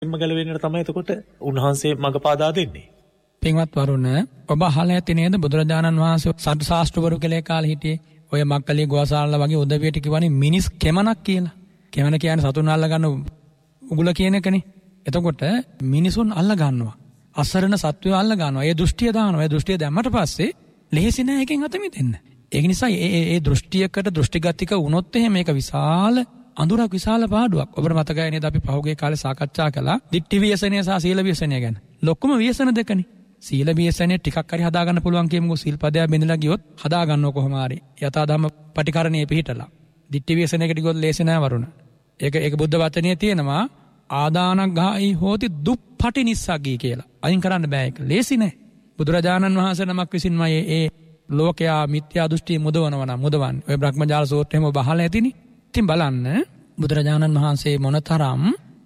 ගැලවෙන්නට තමයි එතකොට උන්වහන්සේ මඟ පාදා දෙන්නේ. පින්වත් වරුණ, ඔබ අහලා ඇති නේද බුදුරජාණන් වහන්සේ සත් ශාස්ත්‍රවරු කියලා කාලේ හිටියේ. ඔය මක්කලිය ගෝසාල්ලා වගේ උදවියට කිව්වනේ මිනිස් කෙමනක් කියලා. කෙමන කියන්නේ සතුන් අල්ල ගන්න උගුල කියන එකනේ. එතකොට මිනිසුන් අල්ල ගන්නවා. අසරණ සත්වයෝ අල්ල ගන්නවා. ඒ දෘෂ්ටිය දානවා. ඒ දෘෂ්ටිය දැම්මට පස්සේ ලෙහෙසි නෑ එකෙන් අත මිදෙන්න. ඒක නිසා ඒ දෘෂ්ටියකට දෘෂ්ටිගතික වුණොත් එහෙම මේක විශාල අඳුරක්, විශාල පාඩුවක්. ඔබට මතකයි නේද අපි පහුගිය කාලේ සාකච්ඡා කළා දිට්ඨි ව්‍යසනය සහ සීල ව්‍යසනය ගැන. ලොකුම ව්‍යසන දෙකනේ. සීල ව්‍යසනය ටිකක් හරි හදා ගන්න පුළුවන් කියමුකෝ. සීල්පදයක් බෙදලා ගියොත් හදා ගන්නව කොහොම හරි. යථා ධම්ම පටිකරණයේ පිහිටලා. දිට්ඨි ව්‍යසනයකට ගියොත් ලේසි නෑ වරුණ. ඒක බුද්ධ වචනේ තියෙනවා ආදානග්ගායි හෝති දුප්පටි නිස්සග්ගී කියලා. අයින් කරන්න බෑ ඒක. ලේසි නෑ. බුදුරජාණන් වහන්සේ නමක් විසින්මයි ඒ ලෝකයා මිත්‍යා දෘෂ්ටි මුදවන්නේ. ඔය බ්‍රහ්මජාල සූත්‍රයේම ඔබ අහලා ඇතිනේ. ඉතින් බලන්න බුදුරජාණන් වහන්සේ මොනතරම්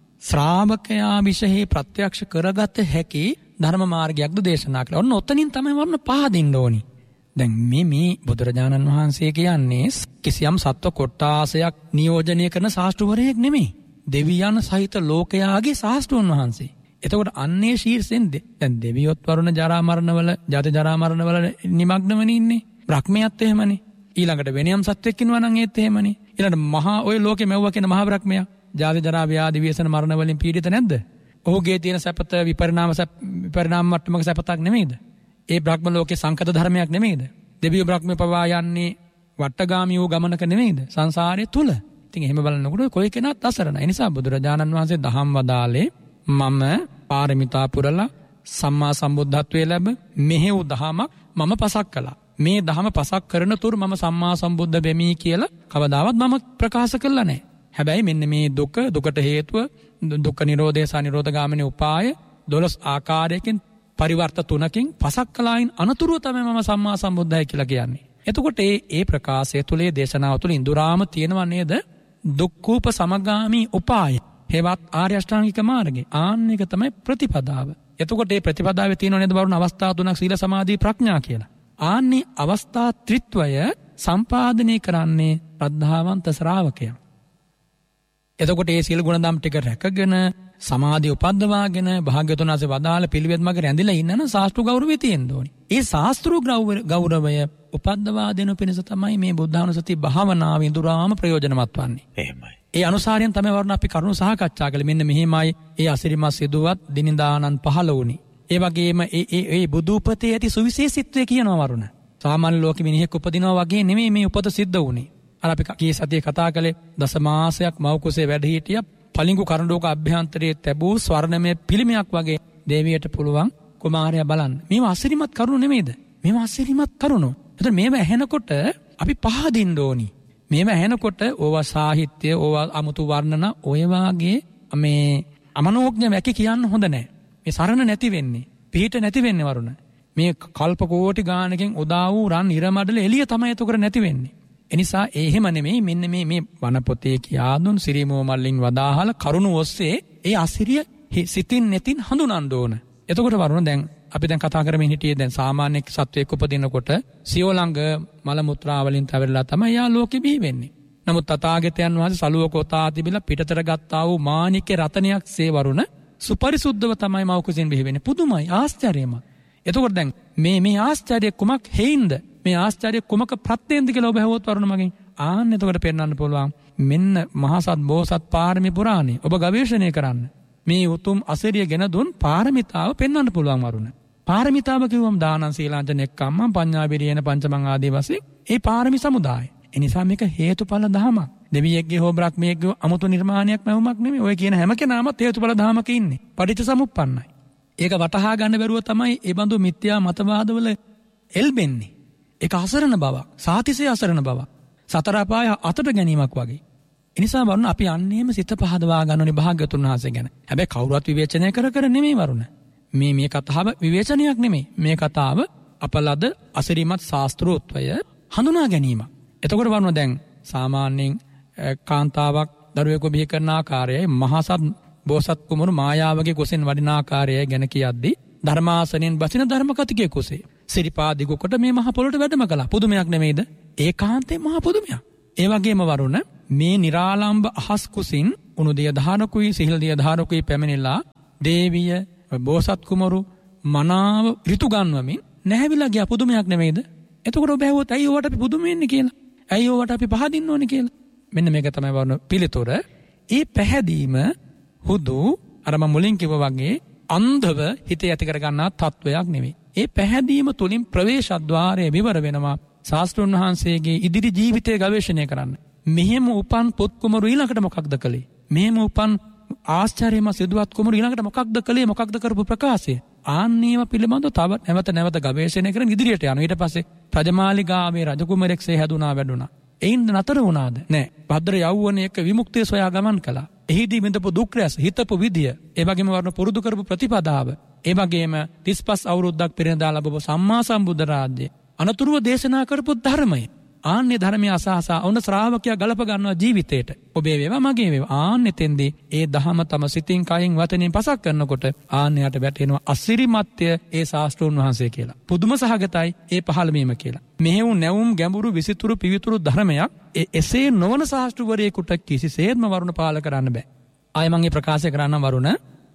ශ්‍රාවකයා විශේෂ ප්‍රත්‍යක්ෂ කරගත හැකි ධර්ම මාර්ගයක්ද දේශනා කළා. ඔන්න ඔතනින් තමයි වරණ පහදින්න ඕනි. දැන් මේ බුදුරජාණන් වහන්සේ කියන්නේ කිසියම් සත්ව කොට්ටාසයක් නියෝජනය කරන ශාස්ත්‍රවරයෙක් නෙමෙයි. දෙවියන් සහිත ලෝකයාගේ ශාස්ත්‍රඥ වහන්සේ. එතකොට අන්නේ ශීර්ෂෙන් දැන් දෙවියොත් වරුණ ජරා මරණවල, ජාති ජරා මරණවල නිමග්නවනේ ඉන්නේ. බ්‍රහ්මයාත් එහෙමනේ. ඊළඟට වෙනියම් සත්වෙක් ඉන්නවා නම් ඒත් එහෙමනේ. ඊළඟට මහා ඔය ලෝකෙ මෙව්වා කියන මහා බ්‍රහ්මයා ජාති ජරා ව්‍යාධි ව්‍යසන මරණ වලින් පීඩිත නැද්ද? ඔහුගේ තියෙන සැපත විපරිණාම මට්ටමක සැපතක් නෙමෙයිද? ඒ බ්‍රහ්ම ලෝකේ සංකත ධර්මයක් නෙමෙයිද? දෙවියෝ බ්‍රහ්මේ පවා යන්නේ වට්ටගාමී වූ ගමනක නෙමෙයිද? සංසාරයේ තුල. ඉතින් එහෙම බලනකොට කොයි කෙනාත් අසරණයි. ඒ නිසා බුදුරජාණන් වහන්සේ දහම් වදාලේ මම පාරමිතා පුරලා සම්මා සම්බුද්ධත්වයේ ලැබ මෙහෙව් දහමක් මම පසක් කළා. මේ දහම පසක් කරන තුරු මම සම්මා සම්බුද්ධ වෙමි කියලා කවදාවත් මම ප්‍රකාශ කළා නැහැ. හැබැයි මෙන්න මේ දුකට හේතුව දුක්ඛ නිරෝධය සහ නිරෝධ ගාමිනී උපාය 12 ආකාරයකින් පරිවර්ත 3කින් පසක් කළායින් අනතුරුව තමයි මම සම්මා සම්බුද්ධයි කියලා කියන්නේ. එතකොට ඒ ප්‍රකාශය තුලේ දේශනාව තුල ඉඳුරාම තියෙනවා නේද? දුක්ඛූප සමගාමී උපාය. හේවත් ආර්ය අෂ්ටාංගික මාර්ගය. ආන්න එක තමයි ප්‍රතිපදාව. එතකොට මේ ප්‍රතිපදාවේ තියෙනව නේද වරුණ අවස්ථා 3ක් සීල සමාධි ප්‍රඥා කියලා. ආන්නේ අවස්ථා ත්‍රිත්වය සම්පාදනය කරන්නේ ශ්‍රද්ධාවන්ත ශ්‍රාවකයා. එතකොට ඒ සීල ගුණ ධම් ටික රැකගෙන සමාධි උපද්දවාගෙන භාග්‍යවතුන් වහන්සේ වදාළ පිළිවෙත් මග රැඳිලා ඉන්නන ශාස්ත්‍ර ගෞරවය තියෙන්න ඕනි. ඒ ශාස්ත්‍ර ගෞරවය උපද්දවා දෙනු පිණිස තමයි මේ බුද්ධානුස්සති භාවනාව ඉදurාම ප්‍රයෝජනවත් වන්නේ. එහෙමයි. ඒ අනුසාරයෙන් තමයි වරුණ අපි කරුණු සාකච්ඡා කළේ. මෙන්න මෙහිමයි ඒ අසිරිමත් සිදුවත් දිනදානන් පහළ වුණේ. ඒ වගේම ඒ බුදුපතේ ඇති සුවිශේෂීත්වය කියනවා වරුණ. සාමාන්‍ය ලෝකෙ මිනිහෙක් උපදිනවා වගේ නෙමෙයි මේ උපත සිද්ධ වුණේ. අර අපි කී සතියේ කතා කළේ දසමාසයක් මව් කුසේ වැඩ හිටිය පලිඟු කරඬුවක අභ්‍යන්තරයේ තැබූ ස්වර්ණමය පිළිමයක් වගේ දේවියට පුළුවන් කුමාරයා බලන්න. මේවා අසිරිමත් කරුණු නෙමෙයිද? මේවා අසිරිමත් කරුණු. එතකොට මේවා ඇහෙනකොට අපි පහදින්න ඕනි. මේවා ඇහෙනකොට ඕවා සාහිත්‍ය, ඕවා අමුතු වර්ණන, ඔය වාගේ මේ අමනෝඥ වැකි කියන්න හොඳ නැහැ. මේ සරණ නැති වෙන්නේ, පිහිට නැති වෙන්නේ වරුණ. මේ කල්ප කෝටි ගානකින් උදා වූ රන් ඉරමඩල එළිය තමයි එතකොට නැති වෙන්නේ. එනිසා එහෙම නෙමෙයි මෙන්න මේ වන පොතේ කියා දුන් සිරිමෝ මල්ලින් වදාහල කරුණ ඔස්සේ ඒ අසිරිය සිතින් නැතින් හඳුනන්න ඕන. එතකොට වරුණ දැන් අපි දැන් කතා කරමින් හිටියේ දැන් සාමාන්‍ය සත්වයක් උපදිනකොට සියොලංග මල මුත්‍රා වලින් තවරලා තමයි යා ලෝකෙ බිහි වෙන්නේ. නමුත් තථාගතයන් වහන්සේ සලුව කොතා තිබිලා පිටතර ගත්තා වූ මාණිකේ රතනයක් සේ වරුණ සුපරිසුද්ධව තමයි මව කුසින් බිහි වෙන්නේ. පුදුමයි, ආශ්චර්යමයි. එතකොට දැන් මේ ආශ්චර්ය කුමක් හේින්ද? මේ ආශ්චර්ය කුමක ප්‍රත්‍යෙන්ද කියලා ඔබ හවොත් වරුණ මගෙන් ආන්න එතකොට පෙන්වන්න පුළුවන්. මෙන්න මහසත් බෝසත් පාරමී පුරාණේ ඔබ ගවේෂණය කරන්න. මේ උතුම් අසිරිය ගෙන දුන් පාරමිතාව පෙන්වන්න පුළුවන් වරුණ. පාරමිතාව කිව්වම දානං සීලාංච නෙක්ඛම්මං පඤ්ඤා විරියන පංචමං ආදී වශයෙන් ඒ පාරමී සමුදාය. ඒ නිසා මේක හේතුඵල ධමයක්. දෙවියෙක්ගේ හෝ බ්‍රහ්මියෙක්ගේ අමුතු නිර්මාණයක් නැවුමක් නෙමෙයි. ඔය කියන හැම කෙනාමත් හේතුඵල ධමයක ඉන්නේ. පටිච්චසමුප්පන්නයි. ඒක වටහා ගන්න බැරුව තමයි ඒ බඳු මිත්‍යා මතවාදවල එල්බෙන්නේ. ඒක අසරණ බවක්, සාතිසේ අසරණ බවක්, සතර අපාය අතට ගැනීමක් වගේ. ඒ නිසා වරුණ අපි අන්නේම සිත පහදවා ගන්න ඕනේ භාග්‍යවතුන් වහන්සේ ගැන. හැබැයි කවුරුත් විවේචනය කර නෙමෙයි වරුණ. මේ කතාව විවේචනයක් නෙමෙයි. මේ කතාව අපලද අසිරිමත් ශාස්ත්‍රෝත්වය හඳුනා ගැනීම. එතකොට වරුණ දැන් සාමාන්‍යයෙන් කාන්තාවක් දරුවෙකු බිහි කරන ආකාරයයි මහසත් බෝසත් කුමරු මායාවගේ කුසෙන් වඩින ආකාරයයි ගැන කියද්දී ධර්මාසනෙන් බසින ධර්මකතිකයේ කුසේ සිරිපාදිගු කොට මේ මහ පොළොට වැඩම කළා. පුදුමයක් නෙමෙයිද? ඒකාන්තේ මහ පුදුමයක්. ඒ වගේම වරුණ මේ නිරාලම්බ අහස් කුසින් උණුදිය ධාරකුයි සිහිල්දිය ධාරකුයි පැමිණිලා දේවිය බෝසත් කුමරු මනාව ඍතු ගන්වමින් නැහැවිලා ගියා. පුදුමයක් නෙමෙයිද? එතකොට ඔබ ඇහුවොත් ඇයි ඕවට අපි පුදුම වෙන්නේ කියලා? ඇයි ඕවට අපි පහදින්න ඕනේ කියලා? මෙන්න මේක තමයි වරණ පිළිතුර. ඒ පැහැදීම හුදු අර මම මුලින් කිව්වා වගේ අන්ධව හිතේ ඇති කර ගන්නා තත්වයක් නෙවෙයි. ඒ පැහැදීම තුලින් ප්‍රවේශද්වාරය විවර වෙනවා ශාස්ත්‍රඥ වහන්සේගේ ඉදිරි ජීවිතය ගවේෂණය කරන්න. මෙහෙම උපන් පොත් කුමරු ඊළඟට මොකක්ද කළේ? මෙහෙම උපන් ආශ්චර්යමත් සිදුවත් කුමරු ඊළඟට මොකක්ද කළේ? මොකක්ද කරපු ප්‍රකාශය? ආන්නේව පිළිබඳව තව නැවත ගවේෂණය කරන ඉදිරියට යනවා. ඊට පස්සේ රජමාලිගාවේ රජකුමරෙක්සේ හැදුනා වැඩුණා. එයින් නතර වුණාද? නෑ. භද්‍ර යෞවනයක විමුක්තිය සොයා ගමන් කළා. එහිදී විඳපු දුක් රැස්, හිතපු විදිය, ඒ වගේම වර්ණ පුරුදු කරපු ප්‍රතිපදාව, ඒ වගේම 35 අවුරුද්දක් පෙරදා ලැබපු සම්මා සම්බුද්ධ රාජ්‍යය, අනතුරුව දේශනා කරපු ධර්මය. ආන්නේ ධර්මය අසහසා ඔන්න ශ්‍රාවකයා ගලප ගන්නවා ජීවිතේට. ඔබේ වේවා මගේ වේවා. ආන්නෙතෙන්දී ඒ දහම තම සිතින් කයින් වචනින් පසක් කරනකොට ආන්නයට වැටෙනවා අසිරිමත්ය ඒ ශාස්ත්‍රෝන් වහන්සේ කියලා. පුදුම සහගතයි ඒ පහළ වීම කියලා. මෙහෙව් නැවුම් ගැඹුරු විසිතුරු පිවිතුරු ධර්මයක් එසේ නොවන ශාස්ත්‍රවරයෙකුට කිසිසේත්ම වරුණ පාල කරන්න බෑ. ආයෙ මම ප්‍රකාශ කරන්න වරුණ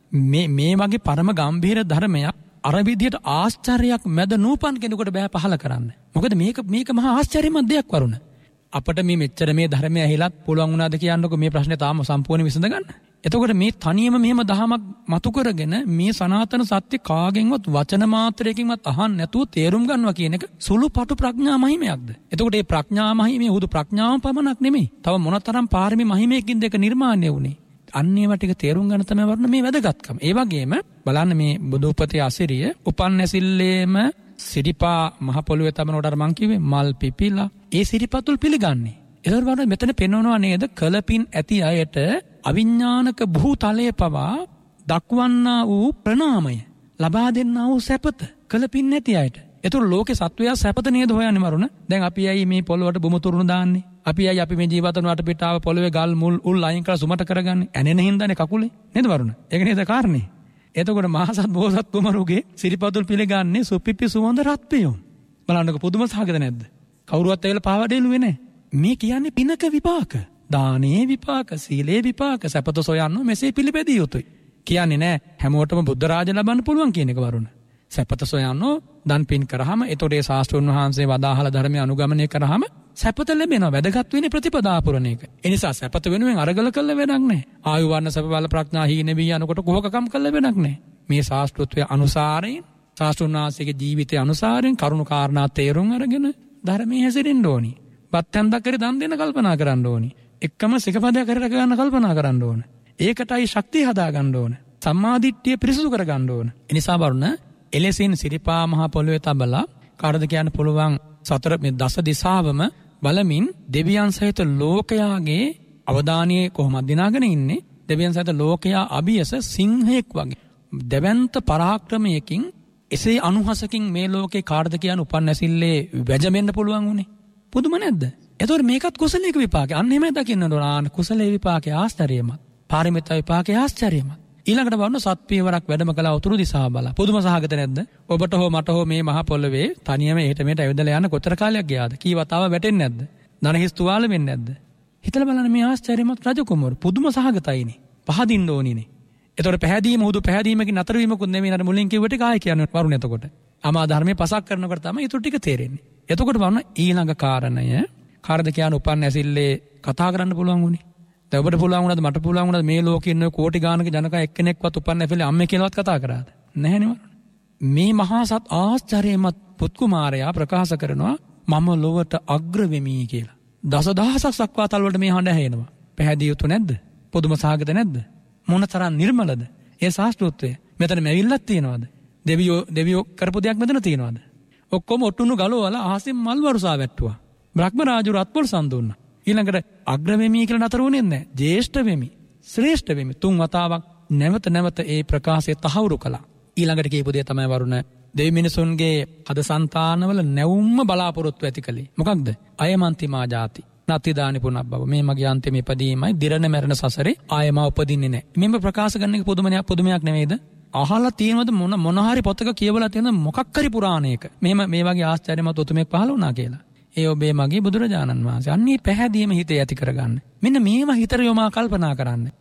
මේ වගේ පරම ගම්භීර ධර්මයක් අර විදියට ආශ්චර්යයක් මැද නූපන් කෙනෙකුට බෑ පහල කරන්න. මොකද මේක මහා ආශ්චර්යමත් දෙයක් වරුණ. අපිට මේ මෙච්චර මේ ධර්මය ඇහිලත් පුළුවන් වුණාද කියන්නකො මේ ප්‍රශ්නේ තාම සම්පූර්ණ විසඳ ගන්න. එතකොට මේ තනියම මෙහෙම දහමක් මතු කරගෙන මේ සනාතන සත්‍ය කාගෙන්වත් වචන මාත්‍රයකින්වත් අහන්න නැතුව තේරුම් ගන්නවා කියන එක සුළු පටු ප්‍රඥා මහිමයක්ද? එතකොට මේ ප්‍රඥා මහිමේ හුදු ප්‍රඥාව පමණක් නෙමෙයි. තව මොනතරම් පාරමී මහිමයකින්ද ඒක නිර්මාණය වුනේ. අන්නේව ටික තේරුම් ගන්න තමයි වරණ මේ වැදගත්කම. ඒ වගේම බලන්න මේ බුදුපතේ අසිරිය උපන් නැසිල්ලේම සිරිපා මහ පොළොවේ තමනට අර මං කිව්වේ මල් පිපිලා ඒ සිරිපතුල් පිළිගන්නේ. ඒතර වරණ මෙතන පෙන්වනවා නේද කලපින් ඇති අයට අවිඥානික භූතලයේ පවා දක්වන්නා වූ ප්‍රණාමය ලබා දෙන්නා වූ සැපත කලපින් නැති අයට. ඒතර ලෝකේ සත්වයා සැපත නේද හොයන්නේ වරුණ? දැන් අපි ඇයි මේ පොළොවට බුම තුරුණු දාන්නේ? අපි මේ ජීවිතන වටපිටාව පොළවේ ගල් මුල් උල් අයින් කරලා සුමට කරගන්නේ. ඇනෙන හින්දානේ කකුලේ. නේද වරුණ? ඒක නේද කාරණේ. එතකොට මහසත් බෝසත් කුමරුගේ සිරිපතුල් පිළිගන්නේ සුපිපි සුවඳ රත් පියුම්. බලන්නකො පුදුම සහගත නැද්ද? කවුරුවත් ඇවිල්ලා පාවඩේලුවේ නැහැ. මේ කියන්නේ පිනක විපාක. දානේ විපාක, සීලේ විපාක, සපත සොයන්න මෙසේ පිළිපැදිය යුතුයි. කියන්නේ නැහැ හැමෝටම බුද්ධ රාජ ලබන්න පුළුවන් කියන එක වරුණ. සපත සොයන්න දන් පින් කරාම එතකොට ඒ ශාස්ත්‍රඥ වහන්සේ වදාහල ධර්මය අනුගමනය කරාම සැපත ලැබෙනවා. වැදගත් වෙන්නේ ප්‍රතිපදා පුරණ එක. ඒ නිසා සැපත වෙනුවෙන් අරගල කළ වැඩක් නැහැ. ආයු වර්ණ සැප බල ප්‍රඥා හීන වී යනකොට කොහොකකම් කළ වැඩක් නැහැ. මේ ශාස්ත්‍රත්වයේ අනුසාරයෙන් ශාස්ත්‍රඥ වහන්සේගේ ජීවිතය අනුසාරයෙන් කරුණු කාරණා තේරුම් අරගෙන ධර්මයේ හැසිරෙන්න ඕනි. බත්යන්දක් කරේ දන් දෙන්න කල්පනා කරන්න ඕනි. එක්කම සිකපදයක් කරේ රැක ගන්න කල්පනා කරන්න ඕන. ඒකටයි ශක්තිය හදා ගන්න ඕන. සම්මාදිට්ඨිය පිරිසුදු කර ගන්න ඕන. ඒ නිසා වරුණ එලෙසින් සිරිපා මහ පොළොවේ තබලා කාටද කියන්න පුළුවන් සතර මේ දස දිසාවම බලමින් දෙවියන් සහිත ලෝකයාගේ අවධානයේ කොහොමද දිනාගෙන ඉන්නේ? දෙවියන් සහිත ලෝකයා අභියස සිංහෙක් වගේ දෙවන්ත පරාක්‍රමයකින් එසේ අනුහසකින් මේ ලෝකේ කාටද කියන උපන් නැසිල්ලේ වැජෙන්න පුළුවන් උනේ. පුදුම නැද්ද? එතකොට මේකත් කුසලයක විපාකය. අන්න එහෙමයි දකින්න ඕන. කුසලයේ විපාකයේ ආශ්චර්යමත්. පාරමිතා විපාකයේ ආශ්චර්යමත්. ඊළඟට බලන්න සත්පියවරක් වැඩම කළා උතුරු දිශාව බලා. පුදුම සහගත නැද්ද? ඔබට හෝ මට හෝ මේ මහ පොළොවේ තනියම එහෙට මෙහෙට ඇවිදලා යන කොතර කාලයක් ගියාද? කී වතාව වැටෙන්නේ නැද්ද? ධනහිස් තුවාල වෙන්නේ නැද්ද? හිතලා බලන්න මේ ආශ්චර්යමත් රජකුමරු පුදුම සහගතයිනේ. පහදින්න ඕනිනේ. ඒතකොට පැහැදීම හුදු පැහැදීමකින් නතර වීමකුත් නෙමෙයි අර මුලින් කිව්වට කාය කියන්නේ වරුණ. එතකොට අමා ධර්මයේ පසක් කරනකොට තමයි ඊටු ටික තේරෙන්නේ. එතකොට බලන්න ඊළඟ කාරණය කාර්ද කියන උපන් ඇසිල්ලේ කතා කරන්න පුළුවන් උනේ. දැන් ඔබට පුළුවන් වුණාද මට පුළුවන් වුණාද මේ ලෝකේ ඉන්න කෝටි ගානක ජනක එක්කෙනෙක්වත් උපන් ඇසිල්ලේ අම්මේ කියලාවත් කතා කරාද? නැහැනේ වරුණ. මේ මහා සත් ආශ්චර්යමත් පුත් කුමාරයා ප්‍රකාශ කරනවා මම ලොවට අග්‍ර වෙමි කියලා. දසදහසක් සක්වාතල් වලට මේ හඬ ඇහෙනවා. පැහැදිලි යුතු නැද්ද? පුදුම සාගත නැද්ද? මොනතරම් නිර්මලද? ඒ ශාස්ත්‍රෝත්වය මෙතන මැවිල්ලක් තියනවාද? දෙවියෝ කරපු දෙයක් මෙතන තියනවාද? ඔක්කොම ඔට්ටුණු ගලවලා අහසින් මල් වරුසා වැට්ටුවා. බ්‍රහ්ම රාජු රත්පොල් සම්දුන්නා. ඊළඟට අග්‍ර වෙමි කියලා නතර වුණේ නැහැ. ජේෂ්ඨ වෙමි, ශ්‍රේෂ්ඨ වෙමි. තුන් වතාවක් නැවත ඒ ප්‍රකාශය තහවුරු කළා. ඊළඟට කියපු දේ තමයි වරුණ දෙවි මිනිසුන්ගේ හද సంతානවල නැවුම්ම බලාපොරොත්තු ඇති කළේ. මොකක්ද? අයමන්තිමා ජාති. නතිදානි පුනබ්බව. මේ මගේ අන්තිම ඉපදීමයි දිරණ මැරෙන සසරේ ආයම උපදින්නේ නැහැ. මෙන්න ප්‍රකාශ කරන එක පුදුමයක් නෙවෙයිද? අහලා තියෙනවද මොන හරි පොතක කියවලා තියෙනවද මොකක් හරි පුරාණයක මෙහෙම මේ වගේ ආශ්චර්යමත් උතුමෙක් පහළ වුණා කියලා. ඒ ඔබේ මගේ බුදුරජාණන් වහන්සේ. අන්නේ පැහැදීම හිතේ ඇති කරගන්න. මෙන්න මේවා හිතර යොමා කල්පනා කරන්න.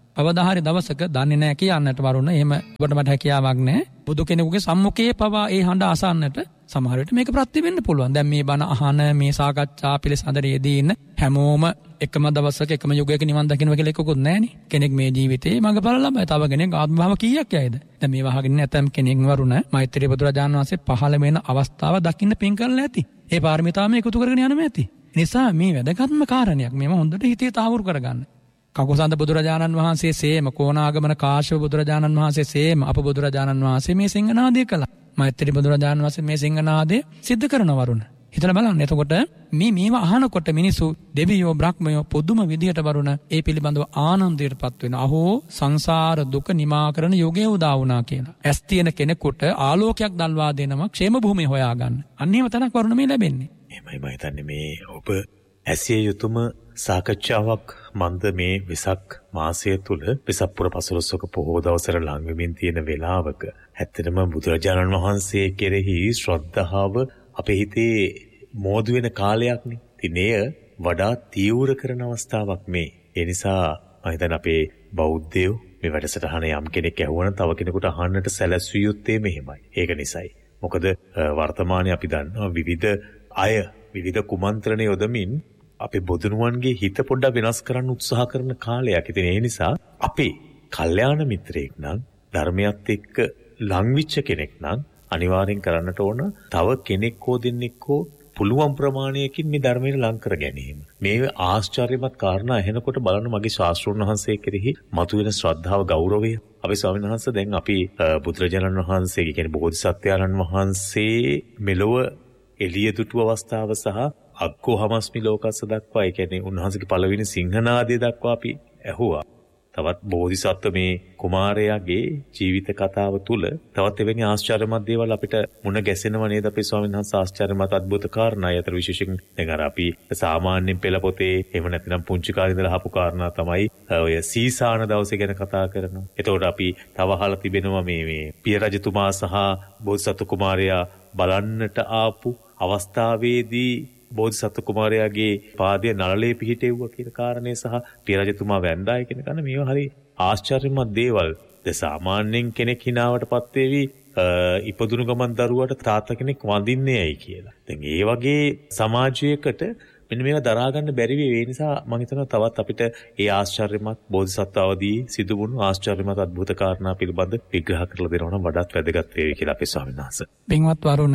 කවදාහරි දවසක දන්නේ නැහැ කියන්නට වරුණ එහෙම ඔබට මට හැකියාවක් නැහැ. බුදු කෙනෙකුගේ සම්මුඛයේ පවා ඒ හඬ අසන්නට සමහර විට මේක ප්‍රත්‍ය වෙන්න පුළුවන්. දැන් මේ බණ අහන මේ සාකච්ඡා පිළිසඳරයේදී ඉන්න හැමෝම එකම දවසක එකම යුගයක නිවන් දකින්න කියලා එකකුත් නැහනේ. කෙනෙක් මේ ජීවිතේ මඟඵල ලබයි. තව කෙනෙක් ආත්ම භාව කීයක් යයිද? දැන් මේ වහගෙන නැතම් කෙනෙක් වරුණ මෛත්‍රී බුදුරජාණන් වහන්සේ පහළ වෙන අවස්ථාව දකින්න පින් කරලා ඇති. ඒ පාරමිතාවම එකතු කරගෙන යනම ඇති. නිසා මේ වැදගත්ම කාරණයක් මේව හොඳට හිතේ තාවුරු කරගන්න. කකුසඳ බුදුරජාණන් වහන්සේ සේම කෝණාගමන කාශ්‍යප බුදුරජාණන් වහන්සේ සේම අප බුදුරජාණන් වහන්සේ මේ සිංහනාදය කළා. මෛත්‍රී බුදුරජාණන් වහන්සේ මේ සිංහනාදය සිද්ධ කරන වරුණ. හිතලා බලන්න. එතකොට මේවා අහනකොට මිනිසු දෙවියෝ බ්‍රහ්මයෝ පුදුම විදියට වරුණ ඒ පිළිබඳව ආනන්දයටපත් වෙන. අහෝ සංසාර දුක නිමා කරන යෝගය උදා වුණා කියලා. ඇස් තියෙන කෙනෙකුට ආලෝකයක් දල්වා දෙනවා ക്ഷേම භූමිය හොයාගන්න. අන්න එහෙම තැනක් වරුණ මේ ලැබෙන්නේ. එහෙමයි මම හිතන්නේ මේ ඔබ ඇසිය යුතුම සාකච්ඡාවක් මන්ද මේ වෙසක් මාසය තුල වෙසක් පුර 15ක පොහොව දවසට ලං වෙමින් තියෙන වෙලාවක ඇත්තටම බුදුරජාණන් වහන්සේ කෙරෙහි ශ්‍රද්ධාව අපේ හිතේ මෝදු වෙන කාලයක්නේ. ඉතින් එය වඩා තීව්‍ර කරන අවස්ථාවක් මේ. ඒ නිසා මම හිතන්නේ අපේ බෞද්ධයෝ මේ වැඩසටහන යම් කෙනෙක් ඇහුවනම් තව කෙනෙකුට අහන්නට සැලැස්විය යුත්තේ මෙහෙමයි. ඒක නිසයි. මොකද වර්තමානයේ අපි දන්නවා විවිධ අය විවිධ කුමන්ත්‍රණ යොදමින් අපේ බොදුනුවන්ගේ හිත පොඩ්ඩක් වෙනස් කරන්න උත්සාහ කරන කාලයක්. ඉතින් ඒ නිසා අපේ කල්යාණ මිත්‍රයෙක් නම් ධර්මයත් එක්ක ලංවිච්ච කෙනෙක් නම් අනිවාර්යෙන් කරන්නට ඕන තව කෙනෙක් හෝ දෙන්නෙක් හෝ පුළුවන් ප්‍රමාණයකින් මේ ධර්මයට ලං කර ගැනීම. මේ ආශ්චර්යමත් කාරණා ඇහෙනකොට බලන්න මගේ ශාස්ත්‍රඥ වහන්සේ කෙරෙහි මතුවෙන ශ්‍රද්ධාව ගෞරවය. අපේ ස්වාමීන් වහන්සේ දැන් අපි බුදුරජාණන් වහන්සේ කියන්නේ බෝධිසත්වයන්න් වහන්සේ මෙලොව එළිය දුටු අවස්ථාව සහ අග්ගෝහමස්මි ලෝකස්ස දක්වා ඒ කියන්නේ උන්වහන්සේගේ පළවෙනි සිංහනාදය දක්වා අපි ඇහුවා. තවත් බෝධිසත්ව මේ කුමාරයාගේ ජීවිත කතාව තුළ තවත් එවැනි ආශ්චර්යමත් දේවල් අපිට මුණ ගැසෙනව නේද අපේ ස්වාමීන් වහන්සේ ආශ්චර්යමත් අద్భుත කාරණා. අතර විශේෂයෙන් දැන් අර අපි සාමාන්‍යයෙන් පෙළ පොතේ එහෙම නැත්නම් පුංචි කාලේ ඉඳලා අහපු කාරණා තමයි ඔය සීසාන දවසේ ගැන කතා කරනවා. එතකොට අපි තව අහලා තිබෙනවා මේ පිය රජතුමා සහ බෝධිසත්ව කුමාරයා බලන්නට ආපු අවස්ථාවේදී බෝධිසත්ව කුමාරයාගේ පාදයේ නළලේ පිහිටෙව්වා කියන කාරණේ සහ පිය රජතුමා වැන්දායි කියන කන මේවා හරි ආශ්චර්යමත් දේවල්. සාමාන්‍යයෙන් කෙනෙක් හිනාවටපත් වෙවි ඉපදුණු ගමන් දරුවට තාත්තා කෙනෙක් වඳින්නේ ඇයි කියලා. දැන් ඒ වගේ සමාජයකට මෙන්න මේවා දරා ගන්න බැරි වෙයි. ඒ නිසා මම හිතනවා තවත් අපිට ඒ ආශ්චර්යමත් බෝධිසත්ව අවදී සිදු වුණු ආශ්චර්යමත් අద్భుත කාරණා පිළිබඳ විග්‍රහ කරලා දෙනවා නම් වඩාත් වැදගත් වේවි කියලා අපේ ස්වාමීන් වහන්සේ. පින්වත් වරුණ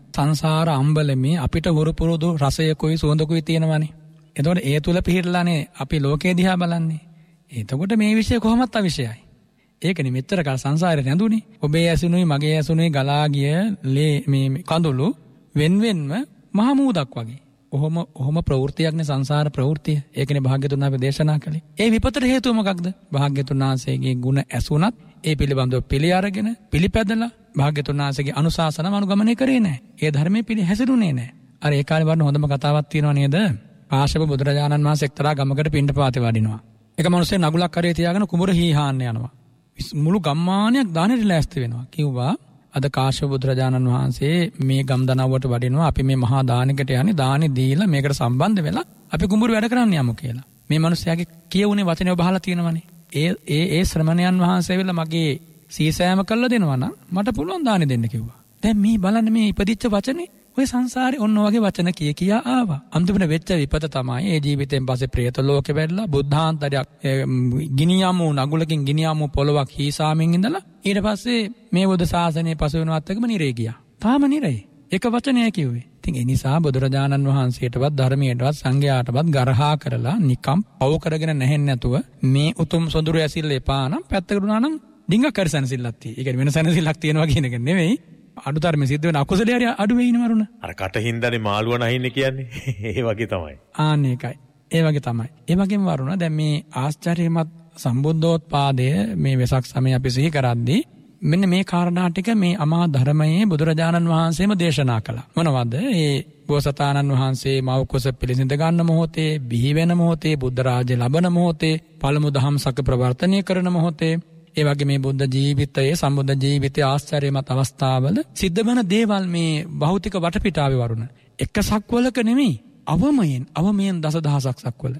සංසාර අම්බලමේ අපිට හුරු පුරුදු රසයකුයි සුවඳකුයි තියෙනවනේ. එතකොට ඒ තුල පිහිටලානේ අපි ලෝකේ දිහා බලන්නේ. එතකොට මේ විෂය කොහොමත් අවිෂයයි. ඒකනේ මෙච්චර කාල සංසාරේ නැඳුනේ. ඔබේ ඇසුනුයි මගේ ඇසුනුයි ගලා ගිය මේ කඳුළු වෙන්වෙන්ම මහ මූදක් වගේ. ඔහොම ප්‍රවෘත්තියක්නේ සංසාර ප්‍රවෘත්තිය. ඒකනේ භාග්‍යතුන් අපි දේශනා කළේ. ඒ විපතට හේතුව මොකක්ද? භාග්‍යතුන් වහන්සේගේ ගුණ ඇසුණත් ඒ පිළිබඳව පිළි අරගෙන පිළිපැදලා භාග්‍යතුන් වහන්සේගේ අනුශාසනම අනුගමනය කරේ නැහැ. ඒ ධර්මයේ පිළි හැසිරුනේ නැහැ. අර ඒ කාලේ වරන හොඳම කතාවක් තියෙනවා නේද? කාශ්‍යප බුදුරජාණන් වහන්සේ එක්තරා ගමකට පිණ්ඩපාතේ වඩිනවා. එක මිනිහෙක් නගුලක් කරේ තියාගෙන කුඹුර හීහාන්න යනවා. මුළු ගම්මානයක් දානෙට ලෑස්ති වෙනවා. කිව්වා අද කාශ්‍යප බුදුරජාණන් වහන්සේ මේ ගම් දනව්වට වඩිනවා. අපි මේ මහා දානෙකට යන්නේ දානෙ දීලා මේකට සම්බන්ධ වෙලා අපි කුඹුර වැඩ කරන්න යමු කියලා. මේ මිනිහයාගේ කියවුනේ වචනේ ඔබ අහලා තියෙනවනේ. ඒ ශ්‍රමණයන් වහන්සේ වෙලා මගේ සීසෑම කළා දෙනවා නම් මට පුළුවන් දානෙ දෙන්න කිව්වා. දැන් මේ බලන්න මේ ඉපදිච්ච වචනේ ඔය සංසාරේ ඔන්න වගේ වචන කියා ආවා. අන්තිමට වෙච්ච විපත තමයි ඒ ජීවිතෙන් පස්සේ പ്രേත ලෝකෙ වැටලා බුද්ධාන්තරයක් ගිනියමු නගුලකින් ගිනියමු පොළවක් හීසාමින් ඉඳලා ඊට පස්සේ මේ බුදු සාසනයේ පසු වෙනවත් එකම නිරේ ගියා. තාම නිරේ. එක වචනය කිව්වේ. ඉතින් ඒ නිසා බුදුරජාණන් වහන්සේටවත් ධර්මයටවත් සංඝයාටවත් ගරහා කරලා නිකම් පව කරගෙන නැහෙන්නේ නැතුව මේ උතුම් සොඳුරු ඇසිල්ල එපා නම් පැත්තකට උනා නම් ඩිංගක් කරසන සිල්ලක් තියෙයි. ඒ කියන්නේ වෙන සැනසෙල්ලක් තියෙනවා කියන එක නෙවෙයි. අඩුතරම සිද්ධ වෙන අකුසලයේ හරි අඩු වෙයිනේ වරුණ. අර කටින්දනේ මාළුව නැහින්නේ කියන්නේ. ඒ වගේ තමයි. ඒකයි. ඒ වගේ තමයි. ඒ වගේම වරුණ දැන් මේ ආශ්චර්යමත් සම්බුද්ධෝත්පාදය මේ වෙසක් සමයේ අපි සිහි කරද්දී මෙන්න මේ කාරණා ටික මේ අමා ධර්මයේ බුදුරජාණන් වහන්සේම දේශනා කළා. මොනවද? ඒ බෝසතාණන් වහන්සේ මව කුස පිළිසිඳ ගන්න මොහොතේ, බිහි වෙන මොහොතේ, බුද්ධ රාජ්‍ය ලබන මොහොතේ, පළමු දහම් සක ප්‍රවර්තනය කරන මොහොතේ, ඒ වගේ මේ බුද්ධ ජීවිතයේ සම්බුද්ධ ජීවිතයේ ආශ්චර්යමත් අවස්ථාවල සිද්ධ වෙන දේවල් මේ භෞතික වටපිටාවේ වරුණ එක සක්වලක නෙමෙයි අවමයෙන් දසදහසක් සක්වල